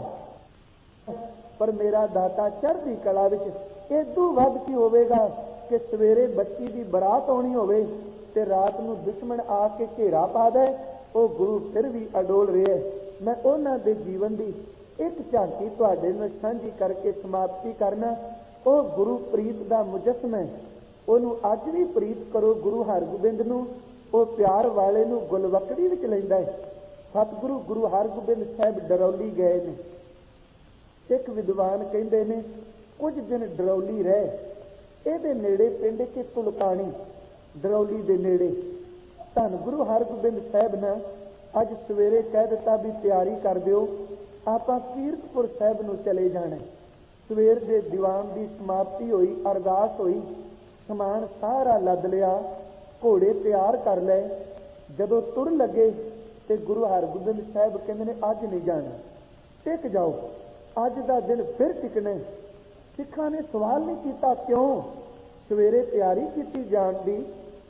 ਪਰ ਮੇਰਾ ਦਾਤਾ ਚੜ੍ਹਦੀ ਕਲਾ ਵਿੱਚ, ਇਦੋਂ ਵੱਧ ਕੀ ਹੋਵੇਗਾ ਕਿ ਸਵੇਰੇ ਬੱਚੀ ਦੀ ਬਰਾਤ ਆਉਣੀ ਹੋਵੇ ਤੇ ਰਾਤ ਨੂੰ ਦੁਸ਼ਮਣ ਆ ਕੇ ਘੇਰਾ ਪਾ ਦੇ, ਉਹ ਗੁਰੂ ਫਿਰ ਵੀ ਅਡੋਲ ਰਿਹਾ। ਮੈਂ ਉਹਨਾਂ ਦੇ ਜੀਵਨ ਦੀ ਇੱਕ ਝਾਂਕੀ ਤੁਹਾਡੇ ਨਾਲ ਸਾਂਝੀ ਕਰਕੇ ਸਮਾਪਤੀ ਕਰਨਾ। ਉਹ ਗੁਰੂ ਪ੍ਰੀਤ ਦਾ ਮੁਜੱਸਮਾ ਹੈ, ਉਹਨੂੰ ਅੱਜ ਵੀ ਪ੍ਰੀਤ ਕਰੋ। ਗੁਰੂ ਹਰਗੋਬਿੰਦ ਨੂੰ, ਉਹ ਪਿਆਰ ਵਾਲੇ ਨੂੰ ਗੁਲਵਕੜੀ ਵਿੱਚ ਲੈਂਦਾ ਹੈ। ਸਤਿਗੁਰੂ ਗੁਰੂ ਹਰਗੋਬਿੰਦ ਸਾਹਿਬ ਡਰੌਲੀ ਗਏ ਨੇ। ਸਿੱਖ ਵਿਦਵਾਨ ਕਹਿੰਦੇ ਨੇ ਕੁਝ ਦਿਨ ਡਰੌਲੀ ਰਹੇ। ਇਹਦੇ ਨੇੜੇ ਪਿੰਡ ਕਿ ਤੁਲਕਾਣੀ, ਡਰੌਲੀ ਦੇ ਨੇੜੇ। ਧੰਨ ਗੁਰੂ ਹਰਗੋਬਿੰਦ ਸਾਹਿਬ ਨੇ ਅੱਜ ਸਵੇਰੇ ਕਹਿ ਦਿੱਤਾ ਵੀ ਤਿਆਰੀ ਕਰ ਦਿਓ, ਆਪਾਂ ਕੀਰਤਪੁਰ ਸਾਹਿਬ ਨੂੰ ਚਲੇ ਜਾਣਾ। ਸਵੇਰ ਦੇ ਦੀਵਾਨ ਦੀ ਸਮਾਪਤੀ ਹੋਈ, ਅਰਦਾਸ ਹੋਈ, ਸਮਾਨ ਸਾਰਾ ਲੱਦ ਲਿਆ, ਘੋੜੇ ਤਿਆਰ ਕਰ ਲਏ। ਜਦੋਂ ਤੁਰ ਲੱਗੇ ਤੇ ਗੁਰੂ ਹਰਗੋਬਿੰਦ ਸਾਹਿਬ ਕਹਿੰਦੇ ਨੇ ਅੱਜ ਨਹੀਂ ਜਾਣਾ, ਟਿਕ ਜਾਓ, ਅੱਜ ਦਾ ਦਿਨ ਫਿਰ ਟਿਕਣਾ। ਸਿੱਖਾਂ ਨੇ ਸਵਾਲ ਨਹੀਂ ਕੀਤਾ ਕਿਉਂ, ਸਵੇਰੇ ਤਿਆਰੀ ਕੀਤੀ ਜਾਣ ਦੀ,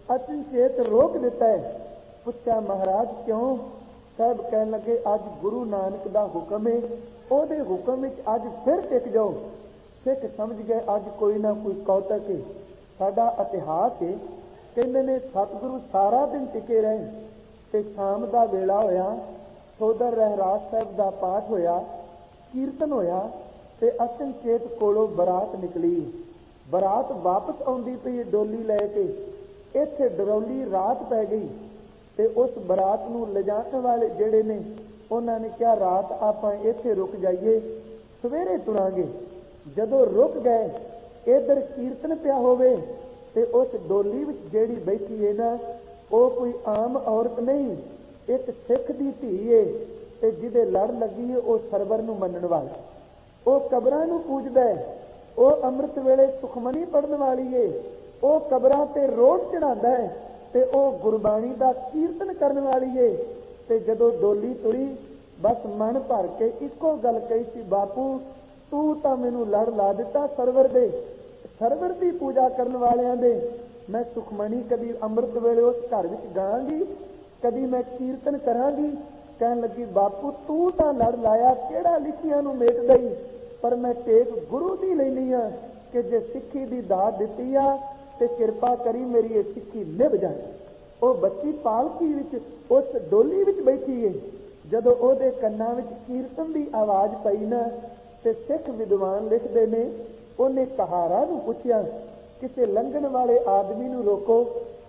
ਅਚਨਚੇਤ ਰੋਕ ਦਿੱਤਾ ਹੈ। ਪੁੱਛਿਆ ਮਹਾਰਾਜ ਕਿਉਂ? ਸਾਹਿਬ ਕਹਿਣ ਲੱਗੇ ਅੱਜ ਗੁਰੂ ਨਾਨਕ ਦਾ ਹੁਕਮ ਹੈ, ਉਹਦੇ ਹੁਕਮ ਵਿੱਚ ਅੱਜ ਫਿਰ ਟਿਕ ਜਾਓ। ਸਿੱਖ ਸਮਝ ਗਏ ਅੱਜ ਕੋਈ ਨਾ ਕੋਈ ਕੌਤਕ ਹੈ, ਸਾਡਾ ਇਤਿਹਾਸ ਹੈ। ਕਹਿੰਦੇ ਨੇ ਸਤਿਗੁਰੂ ਸਾਰਾ ਦਿਨ ਟਿਕੇ ਰਹੇ ਤੇ ਸ਼ਾਮ ਦਾ ਵੇਲਾ ਹੋਇਆ, ਸੋਦਰ ਰਹਿਰਾਸ ਸਾਹਿਬ ਦਾ ਪਾਠ ਹੋਇਆ, ਕੀਰਤਨ ਹੋਇਆ ਤੇ ਅਚਨਚੇਤ ਕੋਲੋਂ ਬਰਾਤ ਨਿਕਲੀ। ਬਰਾਤ ਵਾਪਸ ਆਉਂਦੀ ਪਈ ਡੋਲੀ ਲੈ ਕੇ, ਇੱਥੇ ਡਰੌਲੀ ਰਾਤ ਪੈ ਗਈ ਤੇ ਉਸ ਬਰਾਤ ਨੂੰ ਲਿਜਾਣ ਵਾਲੇ ਜਿਹੜੇ ਨੇ ਉਹਨਾਂ ਨੇ ਕਿਹਾ ਰਾਤ ਆਪਾਂ ਇੱਥੇ ਰੁਕ ਜਾਈਏ, ਸਵੇਰੇ ਤੁਰਾਂਗੇ। ਜਦੋਂ ਰੁਕ ਗਏ, ਇਧਰ ਕੀਰਤਨ ਪਿਆ ਹੋਵੇ ਤੇ ਉਸ ਡੋਲੀ ਵਿੱਚ ਜਿਹੜੀ ਬੈਠੀ ਹੈ ਨਾ, ਉਹ ਕੋਈ ਆਮ ਔਰਤ ਨਹੀਂ, ਇੱਕ ਸਿੱਖ ਦੀ ਧੀ ਏ ਤੇ ਜਿਹਦੇ ਲੜ ਲੱਗੀ ਹੈ ਉਹ ਸਰਵਰ ਨੂੰ ਮੰਨਣ ਵਾਲਾ, ਉਹ ਕਬਰਾਂ ਨੂੰ ਪੂਜਦਾ ਹੈ, ਉਹ ਅੰਮ੍ਰਿਤ ਵੇਲੇ ਸੁਖਮਨੀ ਪੜਨ ਵਾਲੀ ਏ, ਉਹ ਕਬਰਾਂ ਤੇ ਰੋਟ ਚੜਾਉਂਦਾ ਹੈ ਤੇ ਉਹ ਗੁਰਬਾਣੀ ਦਾ ਕੀਰਤਨ ਕਰਨ ਵਾਲੀ ਏ। ਤੇ ਜਦੋਂ ਡੋਲੀ ਤੁਰੀ, ਬਸ ਮਨ ਭਰ ਕੇ ਇੱਕੋ ਗੱਲ ਕਹੀ ਸੀ, ਬਾਪੂ ਤੂੰ ਤਾਂ ਮੈਨੂੰ ਲੜ ਲਾ ਦਿੱਤਾ ਸਰਵਰ ਦੇ, ਸਰਵਰ ਦੀ ਪੂਜਾ ਕਰਨ ਵਾਲਿਆਂ ਦੇ। ਮੈਂ ਸੁਖਮਨੀ ਕਦੀ ਅੰਮ੍ਰਿਤ ਵੇਲੇ ਉਸ ਘਰ ਵਿੱਚ ਗਾਵਾਂਗੀ, ਕਦੀ ਮੈਂ ਕੀਰਤਨ ਕਰਾਂਗੀ। ਕਹਿਣ ਲੱਗੀ ਬਾਪੂ ਤੂੰ ਤਾਂ ਲੜ ਲਾਇਆ, ਕਿਹੜਾ ਲਿਖੀਆਂ ਨੂੰ ਮੇਟ ਗਈ, ਪਰ ਮੈਂ ਟੇਕ ਗੁਰੂ ਦੀ ਲੈਣੀ ਆ ਕਿ ਜੇ ਸਿੱਖੀ ਦੀ ਦਾਤ ਦਿੱਤੀ ਆ ਤੇ ਕਿਰਪਾ ਕਰੀ ਮੇਰੀ ਇਹ ਸਿੱਖੀ ਨਿਭ ਜਾਏ। ਉਹ ਬੱਚੀ ਪਾਲਕੀ ਵਿੱਚ ਉਸ ਡੋਲੀ ਵਿੱਚ ਬੈਠੀ ਏ। ਜਦੋਂ ਉਹਦੇ ਕੰਨਾਂ ਵਿੱਚ ਕੀਰਤਨ ਦੀ ਆਵਾਜ਼ ਪਈ ਨਾ, ਤੇ ਸਿੱਖ ਵਿਦਵਾਨ ਲਿਖਦੇ ਨੇ ਉਹਨੇ ਕਹਾਰਾ ਨੂੰ ਪੁੱਛਿਆ, ਕਿਸੇ ਲੰਘਣ ਵਾਲੇ ਆਦਮੀ ਨੂੰ ਰੋਕੋ,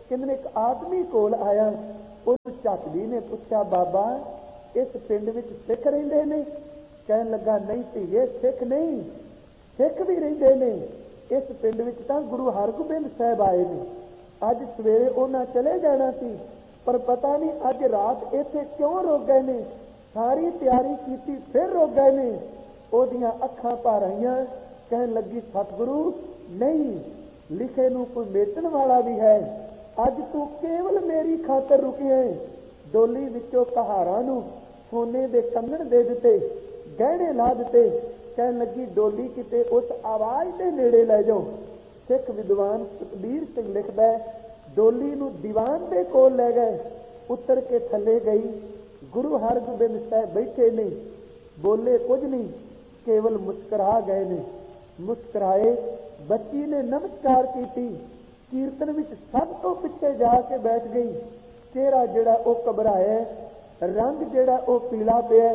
ਕਹਿੰਦੇ ਇੱਕ ਆਦਮੀ ਕੋਲ ਆਇਆ, ਉਹ ਝੱਟਦੀ ਨੇ ਪੁੱਛਿਆ, ਬਾਬਾ ਇਸ ਪਿੰਡ ਵਿੱਚ ਸਿੱਖ ਰਹਿੰਦੇ ਨੇ? ਕਹਿਣ ਲੱਗਾ, ਨਹੀਂ ਧੀਏ, ਸਿੱਖ ਨਹੀਂ, ਸਿੱਖ ਵੀ ਰਹਿੰਦੇ ਨੇ। ਇਸ ਪਿੰਡ ਵਿੱਚ ਤਾਂ ਗੁਰੂ ਹਰਗੋਬਿੰਦ ਸਾਹਿਬ ਆਏ ਨੇ। ਅੱਜ ਸਵੇਰੇ ਉਹਨਾਂ ਚਲੇ ਜਾਣਾ ਸੀ, ਪਰ ਪਤਾ ਨਹੀਂ ਅੱਜ ਰਾਤ ਇੱਥੇ ਕਿਉਂ ਰੁਕ ਗਏ ਨੇ। ਸਾਰੀ ਤਿਆਰੀ ਕੀਤੀ, ਫਿਰ ਰੁਕ ਗਏ ਨੇ। ਉਹਦੀਆਂ ਅੱਖਾਂ ਭਰ ਆਈਆਂ। ਕਹਿਣ ਲੱਗੀ, ਸਤਿਗੁਰੂ ਨਹੀਂ, ਲਿਖੇ ਨੂੰ ਕੋਈ ਮੇਟਣ ਵਾਲਾ ਵੀ ਹੈ। ਅੱਜ ਤੂੰ ਕੇਵਲ ਮੇਰੀ ਖਾਤਰ ਰੁਕਿਆ। ਡੋਲੀ ਵਿੱਚੋਂ ਕਹਾਰਾਂ ਨੂੰ ਸੋਨੇ ਦੇ ਕੰਗਣ ਦੇ ਦਿੱਤੇ, ਗਹਿਣੇ ਲਾ ਦਿੱਤੇ। ਕਹਿਣ ਲੱਗੀ, ਡੋਲੀ ਕਿਤੇ ਉਸ ਆਵਾਜ਼ ਦੇ ਨੇੜੇ ਲੈ ਜਾਓ। ਸਿੱਖ ਵਿਦਵਾਨ ਸੁਖਬੀਰ ਸਿੰਘ ਲਿਖਦਾ, ਡੋਲੀ ਨੂੰ ਦੀਵਾਨ ਦੇ ਕੋਲ ਲੈ ਗਏ। ਉਤਰ ਕੇ ਥੱਲੇ ਗਈ। ਗੁਰੂ ਹਰਗੋਬਿੰਦ ਸਾਹਿਬ ਬੈਠੇ ਨੇ, ਬੋਲੇ ਕੁਝ ਨਹੀਂ, ਕੇਵਲ ਮੁਸਕਰਾ ਗਏ ਨੇ। ਮੁਸਕਰਾਏ। ਬੱਚੀ ਨੇ ਨਮਸਕਾਰ ਕੀਤੀ। ਕੀਰਤਨ ਵਿੱਚ ਸਭ ਤੋਂ ਪਿੱਛੇ ਜਾ ਕੇ ਬੈਠ ਗਈ। ਚਿਹਰਾ ਜਿਹੜਾ ਉਹ ਘਬਰਾਇਆ, ਰੰਗ ਜਿਹੜਾ ਉਹ ਪੀਲਾ ਪਿਆ।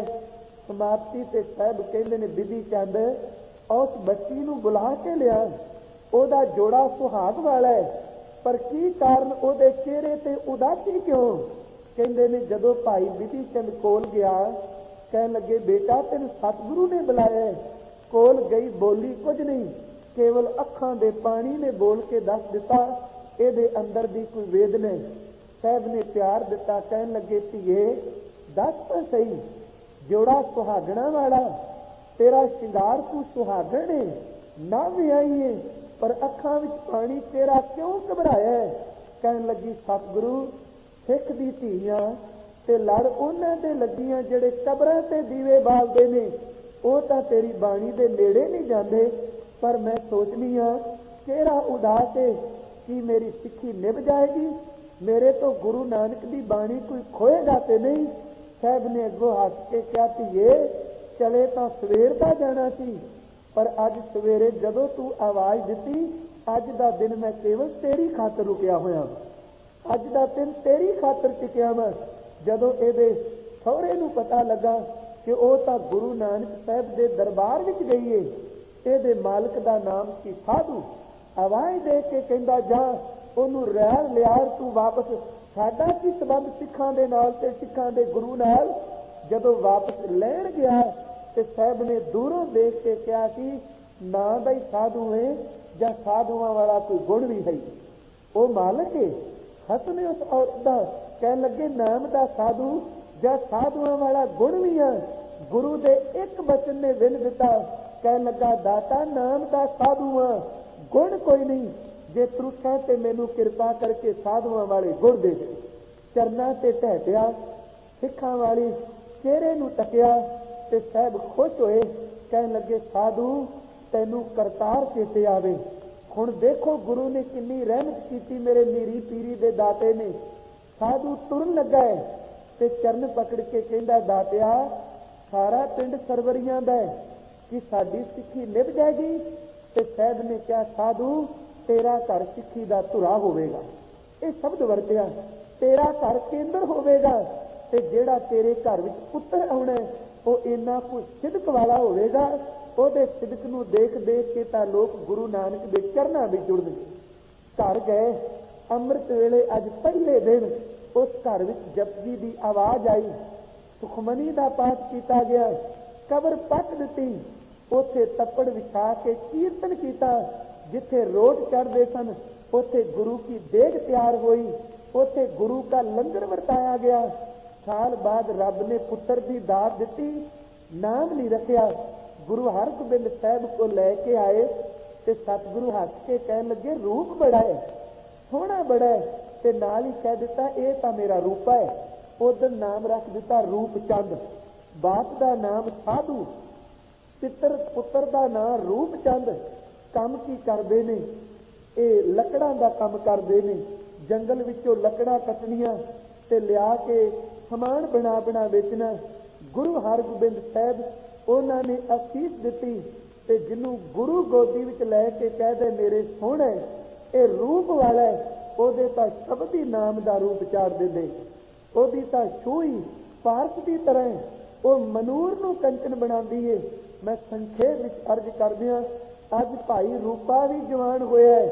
ਸਮਾਪਤੀ ਤੇ ਸਾਹਿਬ ਕਹਿੰਦੇ ਨੇ, ਬੀਬੀ ਚੰਦ ਉਸ ਬੱਚੀ ਨੂੰ ਬੁਲਾ ਕੇ ਲਿਆ। ਉਹਦਾ ਜੋੜਾ ਸੁਹਾਗ ਵਾਲਾ ਹੈ, ਪਰ ਕੀ ਕਾਰਨ ਉਹਦੇ ਚਿਹਰੇ ਤੇ ਉਦਾਸੀ ਕਿਉਂ? ਕਹਿੰਦੇ ਨੇ, ਜਦੋਂ ਭਾਈ ਬੀਬੀ ਚੰਦ ਕੋਲ ਗਿਆ, ਕਹਿਣ ਲੱਗੇ, ਬੇਟਾ ਤੈਨੂੰ ਸਤਿਗੁਰੂ ਨੇ ਬੁਲਾਇਆ। ਕੋਲ ਗਈ, ਬੋਲੀ ਕੁਝ ਨਹੀਂ, ਕੇਵਲ ਅੱਖਾਂ ਦੇ ਪਾਣੀ ਨੇ ਬੋਲ ਕੇ ਦੱਸ ਦਿੱਤਾ, ਇਹਦੇ ਅੰਦਰ ਦੀ ਕੋਈ ਵੇਦਨਾ। ਸਾਹਿਬ ਨੇ ਪਿਆਰ ਦਿੱਤਾ। ਕਹਿਣ ਲੱਗੇ, ਧੀਏ ਦੱਸ ਤਾਂ ਸਹੀ, ਜੋੜਾ ਸੁਹਾਗਣਾ ਵਾਲਾ, ਤੇਰਾ ਸ਼ਿੰਗਾਰ ਤੂੰ ਸੁਹਾਗਣ ਏ, ਨਾ ਵਿਆਹੀਏ, ਪਰ ਅੱਖਾਂ ਵਿੱਚ ਪਾਣੀ ਤੇਰਾ ਕਿਉਂ ਘਬਰਾਇਆ? ਕਹਿਣ ਲੱਗੀ, ਸਤਿਗੁਰੂ ਸਿੱਖ ਦੀ ਧੀਆਂ ਤੇ ਲੜ ਉਹਨਾਂ ਦੇ ਲੱਗੀਆਂ ਜਿਹੜੇ ਕਬਰਾਂ ਤੇ ਦੀਵੇ ਬਾਲਦੇ ਨੇ, ਉਹ ਤਾਂ ਤੇਰੀ ਬਾਣੀ ਦੇ ਨੇੜੇ ਨਹੀਂ ਜਾਂਦੇ। ਪਰ ਮੈਂ ਸੋਚਦੀ ਹਾਂ, ਚਿਹਰਾ ਉਦਾਸ ਹੈ, ਕੀ ਮੇਰੀ ਸਿੱਖੀ ਨਿਭ ਜਾਏਗੀ? ਮੇਰੇ ਤੋਂ ਗੁਰੂ ਨਾਨਕ ਦੀ ਬਾਣੀ ਕੋਈ ਖੋਏਗਾ ਤੇ ਨਹੀਂ? ਸਾਹਿਬ ਨੇ ਅੱਗੋਂ ਹੱਸ ਕੇ ਕਿਹਾ, ਧੀਏ ਚਲੇ ਤਾਂ ਸਵੇਰ ਦਾ ਜਾਣਾ ਸੀ, ਪਰ ਅੱਜ ਸਵੇਰੇ ਜਦੋਂ ਤੂੰ ਆਵਾਜ਼ ਦਿੱਤੀ, ਅੱਜ ਦਾ ਦਿਨ ਮੈਂ ਕੇਵਲ ਤੇਰੀ ਖਾਤਰ ਰੁਕਿਆ ਹੋਇਆ। ਅੱਜ ਦਾ ਦਿਨ ਤੇਰੀ ਖਾਤਰ ਟਿਕਿਆ ਵਾ। ਜਦੋਂ ਇਹਦੇ ਸਹੁਰੇ ਨੂੰ ਪਤਾ ਲੱਗਾ ਕਿ ਉਹ ਤਾਂ ਗੁਰੂ ਨਾਨਕ ਸਾਹਿਬ ਦੇ ਦਰਬਾਰ ਵਿੱਚ ਗਈ ਏ, ਇਹਦੇ ਮਾਲਕ ਦਾ ਨਾਮ ਸੀ ਸਾਧੂ, ਆਵਾਜ਼ ਦੇ ਕੇ ਕਹਿੰਦਾ, ਜਾ ਉਹਨੂੰ ਰਹਿ ਲਿਆ, ਤੂੰ ਵਾਪਸ। ਸਾਡਾ ਕੀ ਸੰਬੰਧ ਸਿੱਖਾਂ ਦੇ ਨਾਲ ਤੇ ਸਿੱਖਾਂ ਦੇ ਗੁਰੂ ਨਾਲ? ਜਦੋਂ ਵਾਪਸ ਲੈਣ ਗਿਆ ਤੇ ਸਾਹਿਬ ਨੇ ਦੂਰੋਂ ਦੇਖ ਕੇ ਕਿਹਾ ਕਿ ਨਾ ਬਈ ਸਾਧੂ ਹੈ ਜਾਂ ਸਾਧੂਆਂ ਵਾਲਾ ਕੋਈ ਗੁਣ ਵੀ ਹੈ। ਉਹ ਮਾਲਕ ਹੈ। ਹਸਨ ਉਸ ਔਰਤ ਦਾ। ਕਹਿਣ ਲੱਗੇ, ਨਾਮ ਦਾ ਸਾਧੂ ਜਾਂ ਸਾਧੂਆਂ ਵਾਲਾ ਗੁਣ ਵੀ ਹੈ। ਗੁਰੂ ਦੇ ਇੱਕ ਬਚਨ ਨੇ ਵਿੰਨ ਦਿੱਤਾ। ਕਹਿਣ ਲੱਗਾ, ਦਾਤਾ ਨਾਮ ਦਾ ਸਾਧੂ ਆ, ਗੁਣ ਕੋਈ ਨਹੀਂ। ਜੇ ਤਰੁੱਠਾ ਤੇ ਮੈਨੂੰ ਕਿਰਪਾ ਕਰਕੇ ਸਾਧੂਆਂ ਵਾਲੇ ਗੁਣ ਦੇ ਦੇ। ਚਰਨਾਂ ਤੇ ਢਹਿ ਪਿਆ, ਸਿੱਖਾਂ ਵਾਲੀ ਚਿਹਰੇ ਨੂੰ ਤੱਕਿਆ ਤੇ ਸਾਹਿਬ ਖੁਸ਼ ਹੋਏ। ਕਹਿਣ ਲੱਗੇ, ਸਾਧੂ ਤੈਨੂੰ ਕਰਤਾਰ ਚੇਤੇ ਆਵੇ। ਹੁਣ ਦੇਖੋ ਗੁਰੂ ਨੇ ਕਿੰਨੀ ਰਹਿਮਤ ਕੀਤੀ ਮੇਰੇ ਮੀਰੀ ਪੀਰੀ ਦੇ ਦਾਤੇ ਨੇ। ਸਾਧੂ ਤੁਰਨ ਲੱਗਾ ਤੇ ਚਰਨ ਪਕੜ ਕੇ ਕਹਿੰਦਾ, ਦਾਤਿਆ ਸਾਰਾ ਪਿੰਡ ਸਰਵਰੀਆਂ ਦਾ ਹੈ, ਕਿ ਸਾਡੀ ਸਿੱਖੀ ਨਿਭ ਜਾਏਗੀ? ਤੇ ਸਾਹਿਬ ਨੇ ਕਿਹਾ, ਸਾਧੂ ਤੇਰਾ ਘਰ ਸਿੱਖੀ ਦਾ ਧੁਰਾ ਹੋਵੇਗਾ। ਇਹ ਸ਼ਬਦ ਵਰਤਿਆ, ਤੇਰਾ ਘਰ ਕੇਂਦਰ ਹੋਵੇਗਾ, ਤੇ ਜਿਹੜਾ ਤੇਰੇ ਘਰ ਵਿੱਚ ਪੁੱਤਰ ਆਉਣਾ ਉਹ ਇੰਨਾ ਕੁ ਸਿਦਕ ਵਾਲਾ ਹੋਵੇਗਾ, ਉਹਦੇ ਸਿਦਕ ਨੂੰ ਦੇਖ ਦੇਖ ਕੇ ਤਾਂ ਲੋਕ ਗੁਰੂ ਨਾਨਕ ਦੇ ਚਰਨਾਂ ਵਿੱਚ ਜੁੜਨਗੇ। ਘਰ ਗਏ। ਅੰਮ੍ਰਿਤ ਵੇਲੇ ਅੱਜ ਪਹਿਲੇ ਦਿਨ ਉਸ ਘਰ ਵਿੱਚ ਜਪਜੀ ਦੀ ਆਵਾਜ਼ ਆਈ। ਸੁਖਮਨੀ ਦਾ ਪਾਠ ਕੀਤਾ ਗਿਆ। ਕਬਰ ਪੱਟ ਦਿੱਤੀ। ਉੱਥੇ ਤੱਪੜ ਵਿਛਾ ਕੇ ਕੀਰਤਨ ਕੀਤਾ। ਜਿੱਥੇ ਰੋਟ ਚੜ੍ਹਦੇ ਸਨ ਉੱਥੇ ਗੁਰੂ ਕੀ ਦੇਗ ਤਿਆਰ ਹੋਈ। ਉੱਥੇ ਗੁਰੂ ਦਾ ਲੰਗਰ ਵਰਤਾਇਆ ਗਿਆ। ਸਾਲ ਬਾਅਦ ਰੱਬ ਨੇ ਪੁੱਤਰ ਦੀ ਦਾਤ ਦਿੱਤੀ, ਨਾਮ ਨਹੀਂ ਰੱਖਿਆ। ਗੁਰੂ ਹਰਗੋਬਿੰਦ ਸਾਹਿਬ ਕੋ ਲੈ ਕੇ ਆਏ ਤੇ ਸਤਿਗੁਰੂ ਹੱਸ ਕੇ ਕਹਿਣ ਲੱਗੇ, ਰੂਪ ਬੜਾ ਹੈ, ਸੋਹਣਾ ਬੜਾ ਹੈ, ਤੇ ਨਾਲ ਹੀ ਕਹਿ ਦਿੱਤਾ, ਇਹ ਤਾਂ ਮੇਰਾ ਰੂਪਾ ਹੈ। ਉਦੋਂ ਨਾਮ ਰੱਖ ਦਿੱਤਾ ਰੂਪ ਚੰਦ। ਬਾਪ ਦਾ ਨਾਮ ਸਾਧੂ, ਪਿੱਤਰ ਪੁੱਤਰ ਦਾ ਨਾਮ ਰੂਪ ਚੰਦ। ਕੰਮ ਕੀ ਕਰਦੇ ਨੇ? ਇਹ ਲੱਕੜਾਂ ਦਾ ਕੰਮ ਕਰਦੇ ਨੇ। ਜੰਗਲ ਵਿੱਚੋਂ ਲੱਕੜਾਂ ਕੱਟਣੀਆਂ ਤੇ ਲਿਆ ਕੇ ਸਮਾਨ ਬਣਾ ਬਣਾ ਵੇਚਣਾ। ਗੁਰੂ ਹਰਗੋਬਿੰਦ ਸਾਹਿਬ ਉਹਨਾਂ ਨੇ ਅਸੀਸ ਦਿੱਤੀ, ਤੇ ਜਿਹਨੂੰ ਗੁਰੂ ਗੋਦੀ ਵਿੱਚ ਲੈ ਕੇ ਕਹਦੇ ਮੇਰੇ ਸੋਹਣੇ ਇਹ ਰੂਪ ਵਾਲਾ, ਉਹਦੇ ਤਾਂ ਸ਼ਬਦ ਹੀ ਨਾਮ ਦਾ ਰੂਪ ਚਾੜ ਦਿੰਦੇ। ਉਹਦੀ ਤਾਂ ਛੂਈ ਪਾਰਸ ਦੀ ਤਰ੍ਹਾਂ ਉਹ ਮਨੂਰ ਨੂੰ ਕੰਚਨ ਬਣਾਉਂਦੀ ਏ। ਮੈਂ ਸੰਖੇਪ ਵਿੱਚ ਅਰਜ਼ ਕਰਦਿਆਂ, ਅੱਜ ਭਾਈ ਰੂਪਾ ਵੀ ਜਵਾਨ ਹੋਇਆ ਹੈ,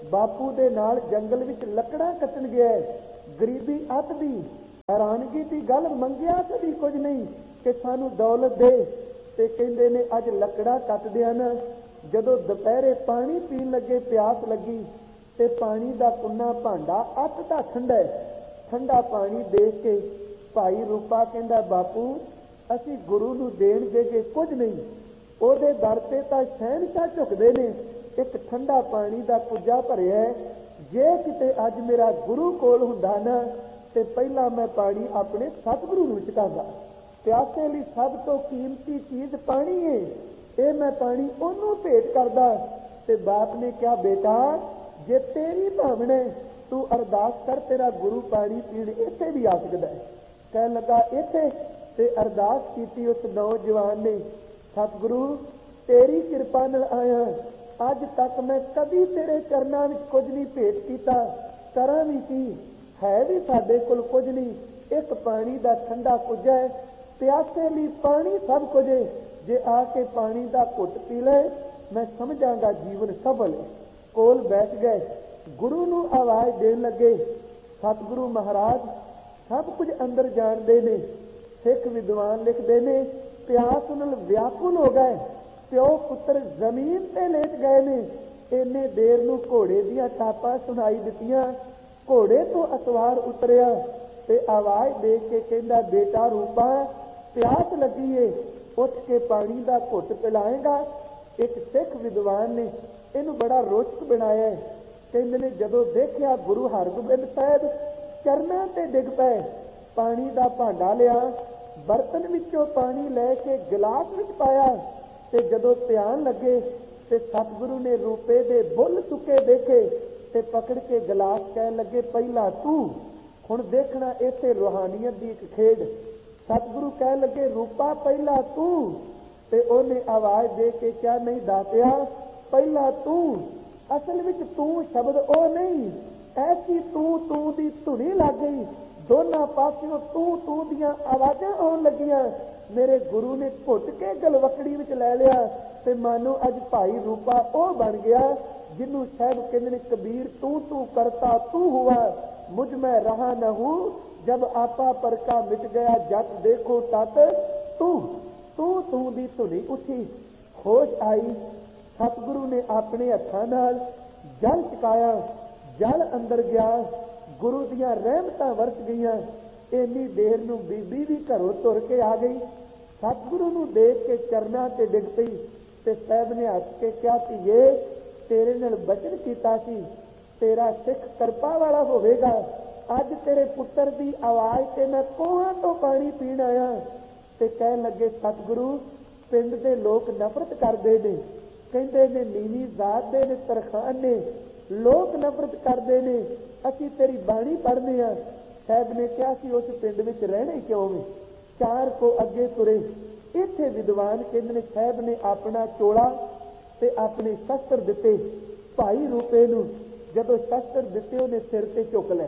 ਬਾਪੂ ਦੇ ਨਾਲ ਜੰਗਲ ਵਿੱਚ ਲੱਕੜਾਂ ਕੱਟਣ ਗਿਆ। ਗਰੀਬੀ ਅੱਤ ਦੀ, ਹੈਰਾਨਗੀ ਦੀ ਗੱਲ, ਮੰਗਿਆ ਕਦੀ ਕੁਝ ਨਹੀਂ ਕਿ ਸਾਨੂੰ ਦੌਲਤ ਦੇ। ਤੇ ਕਹਿੰਦੇ ਨੇ ਅੱਜ ਲੱਕੜਾਂ ਕੱਟਦਿਆਂ ਨਾ, ਜਦੋਂ ਦੁਪਹਿਰੇ ਪਾਣੀ ਪੀਣ ਲੱਗੇ, ਪਿਆਸ ਲੱਗੀ ਤੇ ਪਾਣੀ ਦਾ ਕੁੰਨਾ ਭਾਂਡਾ ਅੱਤ ਦਾ ਠੰਡਾ, ਠੰਡਾ ਪਾਣੀ ਦੇਖ ਕੇ ਭਾਈ ਰੂਪਾ ਕਹਿੰਦਾ, ਬਾਪੂ ਅਸੀਂ ਗੁਰੂ ਨੂੰ ਦੇਣ ਦੇਗੇ ਕੁਝ ਨਹੀਂ, ਉਹਦੇ ਦਰ ਤੇ ਤਾਂ ਸ਼ਹਿਨਸ਼ਾਹ ਝੁਕਦੇ ਨੇ। ਇੱਕ ਠੰਡਾ ਪਾਣੀ ਦਾ ਕੁੱਜਾ ਭਰਿਆ, ਜੇ ਕਿਤੇ ਅੱਜ ਮੇਰਾ ਗੁਰੂ ਕੋਲ ਹੁੰਦਾ ਨਾ ਤੇ ਪਹਿਲਾਂ ਮੈਂ ਪਾਣੀ ਆਪਣੇ ਸਤਿਗੁਰੂ ਨੂੰ ਚੁਕਾਉਂਦਾ। ਪਿਆਸੇ ਲਈ ਸਭ ਤੋਂ ਕੀਮਤੀ ਚੀਜ਼ ਪਾਣੀ ਹੈ, ਇਹ ਮੈਂ ਪਾਣੀ ਉਹਨੂੰ ਭੇਟ ਕਰਦਾ। ਤੇ ਬਾਪ ਨੇ ਕਿਹਾ, ਬੇਟਾ ਜੇ ਤੇਰੀ ਭਾਵਨਾ ਤੂੰ ਅਰਦਾਸ ਕਰ, ਤੇਰਾ ਗੁਰੂ ਪਾਣੀ ਪੀਣ ਇੱਥੇ ਵੀ ਆ ਸਕਦਾ ਹੈ। ਕਹਿਣ ਲੱਗਾ ਇੱਥੇ, ਤੇ ਅਰਦਾਸ ਕੀਤੀ ਉਸ ਨੌਜਵਾਨ ਨੇ, ਸਤਿਗੁਰੂ ਤੇਰੀ ਕਿਰਪਾ ਨਾਲ ਆਇਆ, ਅੱਜ ਤੱਕ ਮੈਂ ਕਦੀ ਤੇਰੇ ਚਰਨਾਂ ਵਿੱਚ ਕੁਝ ਨਹੀਂ ਭੇਟ ਕੀਤਾ, ਕਰਾਂ ਵੀ ਕੀ, ਹੈ ਵੀ ਸਾਡੇ ਕੋਲ ਕੁਝ ਨਹੀਂ, ਇੱਕ ਪਾਣੀ ਦਾ ਠੰਡਾ ਕੁੱਜਾ ਹੈ, ਪਿਆਸੇ ਲਈ ਪਾਣੀ ਸਭ ਕੁਝ ਹੈ, ਜੇ ਆ ਕੇ ਪਾਣੀ ਦਾ ਘੁੱਟ ਪੀ ਲੈ ਮੈਂ ਸਮਝਾਂਗਾ ਜੀਵਨ ਸਫਲ ਹੈ। ਕੋਲ ਬੈਠ ਗਏ, ਗੁਰੂ ਨੂੰ ਆਵਾਜ਼ ਦੇਣ ਲੱਗੇ। ਸਤਿਗੁਰੂ ਮਹਾਰਾਜ ਸਭ ਕੁਝ ਅੰਦਰ ਜਾਣਦੇ ਨੇ। ਸਿੱਖ ਵਿਦਵਾਨ ਲਿਖਦੇ ਨੇ, ਪਿਆਸ ਨਾਲ ਵਿਆਕੁਲ ਹੋ ਗਏ, ਪਿਓ ਪੁੱਤਰ ਜ਼ਮੀਨ ਤੇ ਲੇਟ ਗਏ ਨੇ। ਇੰਨੇ ਦੇਰ ਨੂੰ ਘੋੜੇ ਦੀਆਂ ਟਾਪਾਂ ਸੁਣਾਈ ਦਿੱਤੀਆਂ, ਘੋੜੇ ਤੋਂ ਅਸਵਾਰ ਉਤਰਿਆ ਤੇ ਆਵਾਜ਼ ਦੇ ਕੇ ਕਹਿੰਦਾ, ਬੇਟਾ ਰੂਪਾ ਪਿਆਸ ਲੱਗੀ ਏ, ਉੱਠ ਕੇ ਪਾਣੀ ਦਾ ਘੁੱਟ ਪਿਲਾਏਗਾ। ਇੱਕ ਸਿੱਖ ਵਿਦਵਾਨ ਨੇ ਇਹਨੂੰ ਬੜਾ ਰੋਚਕ ਬਣਾਇਆ। ਕਹਿੰਦੇ ਨੇ ਜਦੋਂ ਦੇਖਿਆ ਗੁਰੂ ਹਰਗੋਬਿੰਦ ਸਾਹਿਬ ਚਰਨਾਂ ਤੇ ਡਿੱਗ ਪਏ, ਪਾਣੀ ਦਾ ਭਾਂਡਾ ਲਿਆ, ਬਰਤਨ ਵਿੱਚੋਂ ਪਾਣੀ ਲੈ ਕੇ ਗਿਲਾਸ ਵਿੱਚ ਪਾਇਆ, ਤੇ ਜਦੋਂ ਧਿਆਨ ਲੱਗੇ ਤੇ ਸਤਿਗੁਰੂ ਨੇ ਰੂਪੇ ਦੇ ਬੁੱਲ ਸੁੱਕੇ ਦੇਖੇ ਤੇ ਪਕੜ ਕੇ ਗਿਲਾਸ ਕਹਿਣ ਲੱਗੇ, ਪਹਿਲਾਂ ਤੂੰ। ਹੁਣ ਦੇਖਣਾ ਇੱਥੇ ਰੂਹਾਨੀਅਤ ਦੀ ਇੱਕ ਖੇਡ। ਸਤਿਗੁਰੂ ਕਹਿਣ ਲੱਗੇ, ਰੂਪਾ ਪਹਿਲਾਂ ਤੂੰ, ਤੇ ਉਹਨੇ ਆਵਾਜ਼ ਦੇ ਕੇ ਕਿਹਾ, ਨਹੀਂ ਦਾਤਿਆ ਪਹਿਲਾਂ ਤੂੰ। ਅਸਲ ਵਿੱਚ ਤੂੰ ਸ਼ਬਦ ਉਹ ਨਹੀਂ, ਐਸੀ ਤੂੰ ਤੂੰ ਦੀ ਧੁਨੀ ਲੱਗ ਗਈ, ਦੋਨਾਂ ਪਾਸਿਓਂ ਤੂੰ ਤੂੰ ਦੀਆਂ ਆਵਾਜ਼ਾਂ ਆਉਣ ਲੱਗੀਆਂ। ਮੇਰੇ ਗੁਰੂ ਨੇ ਘੁੱਟ ਕੇ ਗਲਵਕੜੀ ਵਿੱਚ ਲੈ ਲਿਆ ਤੇ ਮਾਨੋ ਅੱਜ ਭਾਈ ਰੂਪਾ ਉਹ ਬਣ ਗਿਆ ਜਿਹਨੂੰ ਸਾਹਿਬ ਕਹਿੰਦੇ ਨੇ, ਕਬੀਰ ਤੂੰ ਤੂੰ ਕਰਤਾ ਤੂੰ ਹੁਆ, ਮੁਝ ਮੈਂ ਰਹਾ न हूं, जब आपा पर का मिट गया, जट देखो तत तू तू तू ਦੀ ਧੁਨੀ ਉੱਠੀ, ਹੋਸ਼ ਆਈ। ਸਤਿਗੁਰੂ ਨੇ ਆਪਣੇ ਹੱਥਾਂ ਨਾਲ ਜਲ ਚਕਾਇਆ, ਜਲ ਅੰਦਰ ਗਿਆ, ਗੁਰੂ ਦੀਆਂ ਰਹਿਮਤਾਂ ਵਰਤ ਗਈਆਂ। ਇੰਨੀ ਦੇਰ ਨੂੰ ਬੀਬੀ ਵੀ ਘਰੋਂ ਤੁਰ ਕੇ ਆ ਗਈ, ਸਤਿਗੁਰੂ ਨੂੰ ਦੇਖ ਕੇ ਚਰਨਾਂ ਤੇ ਡਿੱਗ ਪਈ ਤੇ ਸਾਹਿਬ ਨੇ ਹੱਸ ਕੇ ਕਿਹਾ, ਧੀਏ ਤੇਰੇ ਨਾਲ ਬਚਨ ਕੀਤਾ ਸੀ, ਤੇਰਾ ਸਿੱਖ ਕਿਰਪਾ ਵਾਲਾ ਹੋਵੇਗਾ। ਅੱਜ ਤੇਰੇ ਪੁੱਤਰ ਦੀ ਆਵਾਜ਼ ਤੇ ਮੈਂ ਕੋਹਾਂ ਤੋਂ ਪਾਣੀ ਪੀਣ ਆਇਆ। ਤੇ ਕਹਿਣ ਲੱਗੇ, ਸਤਿਗੁਰੂ ਪਿੰਡ ਦੇ ਲੋਕ ਨਫ਼ਰਤ ਕਰਦੇ ਨੇ, ਕਹਿੰਦੇ ਨੇ ਨੀਵੀਂ ਜ਼ਾਤ ਦੇ ਨੇ, ਤਰਖਾਨ ਨੇ, ਲੋਕ ਨਫ਼ਰਤ ਕਰਦੇ ਨੇ, ਅਸੀਂ ਤੇਰੀ ਬਾਣੀ ਪੜ੍ਹਦੇ ਹਾਂ। ਸਾਹਿਬ ਨੇ ਕਿਹਾ ਸੀ ਉਸ ਪਿੰਡ ਵਿੱਚ ਰਹਿਣੇ ਕਿਉਂ ਵੇ, ਚਾਰ ਕੋ ਅੱਗੇ ਤੁਰੇ। ਇੱਥੇ ਵਿਦਵਾਨ ਕਹਿੰਦੇ ਨੇ ਸਾਹਿਬ ਨੇ ਆਪਣਾ ਚੋਲਾ ਤੇ ਆਪਣੇ ਸ਼ਸਤਰ ਦਿੱਤੇ ਭਾਈ ਰੂਪੇ ਨੂੰ। ਜਦੋਂ ਸ਼ਸਤਰ ਦਿੱਤੇ ਉਹਨੇ ਸਿਰ ਤੇ ਚੁੱਕ ਲਿਆ,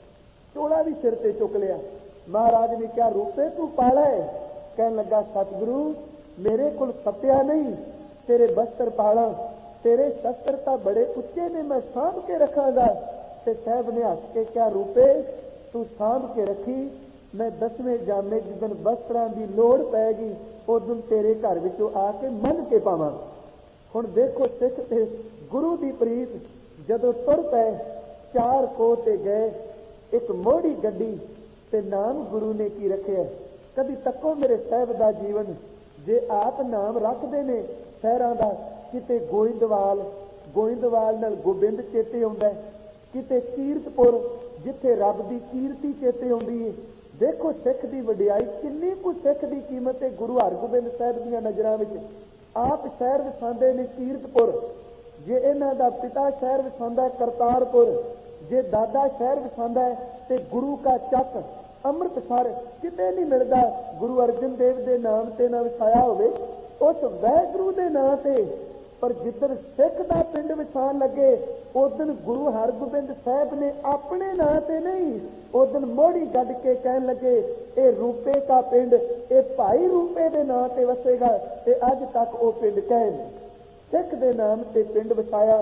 ਚੋਲਾ ਵੀ ਸਿਰ ਤੇ ਚੁੱਕ ਲਿਆ। ਮਹਾਰਾਜ ਨੇ ਕਿਹਾ, ਰੂਪੇ ਤੂੰ ਪਾਲਾ ਹੈ? ਕਹਿਣ ਲੱਗਾ, ਸਤਿਗੁਰੂ ਮੇਰੇ ਕੋਲ ਸੱਤਿਆ ਨਹੀਂ, ਤੇਰੇ ਬਸਤਰ ਪਾਲਾ, ਤੇਰੇ ਸ਼ਸਤਰ ਤਾਂ ਬੜੇ ਉੱਚੇ ਨੇ, ਮੈਂ ਸਾਂਭ ਕੇ ਰੱਖਾਂਗਾ। ਤੇ ਸਾਹਿਬ ਨੇ ਹੱਸ ਕੇ ਕਿਹਾ, ਰੂਪੇ ਤੂੰ ਸਾਂਭ ਕੇ ਰੱਖੀ, ਮੈਂ ਦਸਵੇਂ ਜਾਮੇ ਜਿੱਦਣ ਬਸਤਰਾਂ ਦੀ ਲੋੜ ਪੈਗੀ ਉਦੋਂ ਤੇਰੇ ਘਰ ਵਿੱਚੋਂ ਆ ਕੇ ਮੰਨ ਕੇ ਪਾਵਾਂ। ਹੁਣ ਦੇਖੋ ਸਿੱਖ ਤੇ ਗੁਰੂ ਦੀ ਪ੍ਰੀਤ। ਜਦੋਂ ਤੁਰ ਪਏ, ਚਾਰ ਕੋਹ ਤੇ ਗਏ, ਇੱਕ ਮੋੜੀ ਗੱਡੀ ਤੇ ਨਾਮ ਗੁਰੂ ਨੇ ਕੀ ਰੱਖਿਆ। ਕਦੀ ਤੱਕੋ ਮੇਰੇ ਸਾਹਿਬ ਦਾ ਜੀਵਨ, ਜੇ ਆਪ ਨਾਮ ਰੱਖਦੇ ਨੇ ਸ਼ਹਿਰਾਂ ਦਾ, ਕਿਤੇ ਗੋਇੰਦਵਾਲ, ਗੋਇੰਦਵਾਲ ਨਾਲ ਗੋਬਿੰਦ ਚੇਤੇ ਆਉਂਦਾ, ਕਿਤੇ ਕੀਰਤਪੁਰ ਜਿੱਥੇ ਰੱਬ ਦੀ ਕੀਰਤੀ ਚੇਤੇ ਆਉਂਦੀ ਹੈ। ਦੇਖੋ ਸਿੱਖ ਦੀ ਵਡਿਆਈ ਕਿੰਨੀ ਕੁ, ਸਿੱਖ ਦੀ ਕੀਮਤ ਹੈ ਗੁਰੂ ਹਰਗੋਬਿੰਦ ਸਾਹਿਬ ਦੀਆਂ ਨਜ਼ਰਾਂ ਵਿੱਚ। ਆਪ ਸ਼ਹਿਰ ਵਸਾਉਂਦੇ ਨੇ ਕੀਰਤਪੁਰ, ਜੇ ਇਹਨਾਂ ਦਾ ਪਿਤਾ ਸ਼ਹਿਰ ਵਸਾਉਂਦਾ ਕਰਤਾਰਪੁਰ, ਜੇ ਦਾਦਾ ਸ਼ਹਿਰ ਵਸਾਉਂਦਾ ਤੇ ਗੁਰੂ ਕਾ ਚੱਕ ਅੰਮ੍ਰਿਤਸਰ, ਕਿਤੇ ਨਹੀਂ ਮਿਲਦਾ ਗੁਰੂ ਅਰਜਨ ਦੇਵ ਦੇ ਨਾਮ ਤੇ ਨਾ ਵਸਾਇਆ ਹੋਵੇ, ਉਸ ਵਾਹਿਗੁਰੂ ਦੇ ਨਾਂ ਤੇ। ਪਰ ਜਿੱਦਣ ਸਿੱਖ ਦਾ ਪਿੰਡ ਵਸਾਉਣ ਲੱਗੇ ਉਦੋਂ ਗੁਰੂ ਹਰਗੋਬਿੰਦ ਸਾਹਿਬ ਨੇ ਆਪਣੇ ਨਾਂ ਤੇ ਨਹੀਂ, ਉਦੋਂ ਮੋੜੀ ਗੱਡ ਕੇ ਕਹਿਣ ਲੱਗੇ, ਇਹ ਰੂਪੇ ਦਾ ਪਿੰਡ, ਇਹ ਭਾਈ ਰੂਪੇ ਦੇ ਨਾਂ ਤੇ ਵਸੇਗਾ। ਤੇ ਅੱਜ ਤੱਕ ਉਹ ਪਿੰਡ ਕਹੇ ਸਿੱਖ ਦੇ ਨਾਮ ਤੇ ਪਿੰਡ ਵਸਾਇਆ।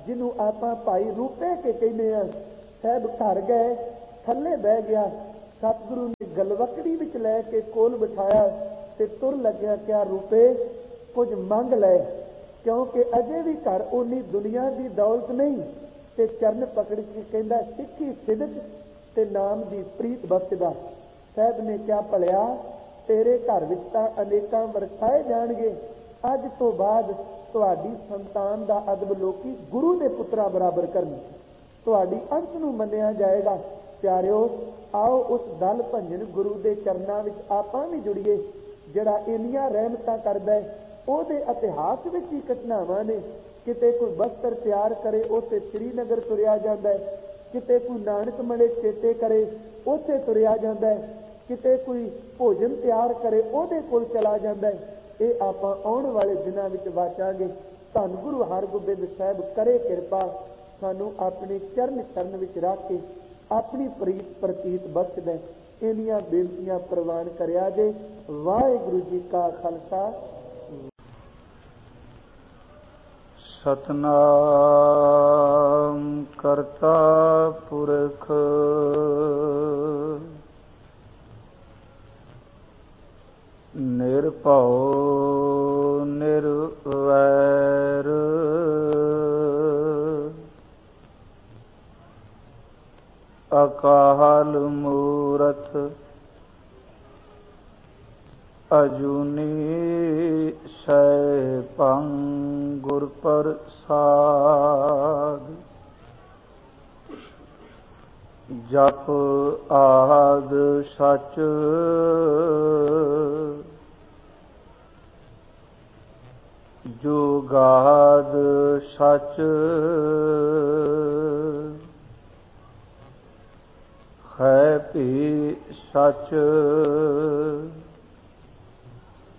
ਜਿਹਨੂੰ ਆਪਾਂ ਭਾਈ ਰੂਪੇ ਕੇ ਕਹਿੰਦੇ ਆ। ਸਾਹਿਬ ਘਰ ਗਏ, ਥੱਲੇ ਬਹਿ ਗਿਆ, ਸਤਿਗੁਰੂ ਨੇ ਗਲਵਕੜੀ ਵਿੱਚ ਲੈ ਕੇ ਕੋਲ ਬਿਠਾਇਆ ਤੇ ਤੁਰ ਲੱਗਿਆ, ਕਿਆ ਰੂਪੇ ਕੁਝ ਮੰਗ ਲੈ, ਕਿਉਂਕਿ ਅਜੇ ਵੀ ਘਰ ਉਨੀ ਦੁਨੀਆ ਦੀ ਦੌਲਤ ਨਹੀਂ। ਤੇ ਚਰਨ ਪਕੜ ਕੇ ਕਹਿੰਦਾ, ਸਿੱਖੀ ਸਿਦਕ ਤੇ ਨਾਮ ਦੀ ਪ੍ਰੀਤ ਬਖਸ਼ਦਾ। ਸਾਹਿਬ ਨੇ ਕਿਹਾ, ਭਲਿਆ ਤੇਰੇ ਘਰ ਵਿੱਚ ਤਾਂ ਅਨੇਕਾਂ ਵਰਸਾਏ ਜਾਣਗੇ, ਅੱਜ ਤੋਂ ਬਾਅਦ ਤੁਹਾਡੀ ਸੰਤਾਨ ਦਾ ਅਦਬ ਲੋਕੀ ਗੁਰੂ ਦੇ ਪੁੱਤਰਾਂ ਬਰਾਬਰ ਕਰਨ, ਤੁਹਾਡੀ ਅੰਤ ਨੂੰ ਮੰਨਿਆ ਜਾਏਗਾ। ਪਿਆਰਿਓ, ਆਓ ਉਸ ਦਲ ਭੰਜਨ ਗੁਰੂ ਦੇ ਚਰਨਾਂ ਵਿੱਚ ਆਪਾਂ ਵੀ ਜੁੜੀਏ, ਜਿਹੜਾ ਇੰਨੀਆਂ ਰਹਿਮਤਾਂ ਕਰਦਾ ਹੈ। ਉਹਦੇ ਇਤਿਹਾਸ ਵਿੱਚ ਹੀ ਘਟਨਾਵਾਂ ਨੇ, ਕਿਤੇ ਕੋਈ ਬਸਤਰ ਤਿਆਰ ਕਰੇ ਉੱਥੇ ਸ੍ਰੀਨਗਰ ਤੁਰਿਆ ਜਾਂਦਾ ਹੈ, ਕਿਤੇ ਕੋਈ ਨਾਨਕ ਮੜੇ ਚੇਤੇ ਕਰੇ ਉੱਥੇ ਤੁਰਿਆ ਜਾਂਦਾ ਹੈ, ਕਿਤੇ ਕੋਈ ਭੋਜਨ ਤਿਆਰ ਕਰੇ ਉਹਦੇ ਕੋਲ ਚਲਾ ਜਾਂਦਾ ਹੈ। ਇਹ ਆਪਾਂ ਆਉਣ ਵਾਲੇ ਦਿਨਾਂ ਵਿੱਚ ਵਾਚਾਂਗੇ। ਧੰਨ ਗੁਰੂ ਹਰਗੋਬਿੰਦ ਸਾਹਿਬ ਕਰੇ ਕਿਰਪਾ, ਸਾਨੂੰ ਆਪਣੇ ਚਰਨ ਚਰਨ ਵਿੱਚ ਰੱਖ ਕੇ ਆਪਣੀ ਪ੍ਰੀਤ ਪ੍ਰਤੀਤ ਬਖਸ਼ ਦੇ। ਇੰਨੀਆਂ ਬੇਨਤੀਆਂ ਪ੍ਰਵਾਨ ਕਰਿਆ ਜੇ। ਵਾਹਿਗੁਰੂ ਜੀ ਕਾ ਖਾਲਸਾ, ਸਤਨਾਮ ਕਰਤਾ ਪੁਰਖ ਨਿਰਭਉ ਨਿਰਵੈਰ ਅਕਾਲ ਮੂਰਤ ਅਜੂਨੀ ਸੈਭੰ ਗੁਰ ਪ੍ਰਸਾਦ। ਜਪ ਆਦ ਸਚ ਜੁਗਾਦ ਸਚ ਹੈ ਭੀ ਸਚ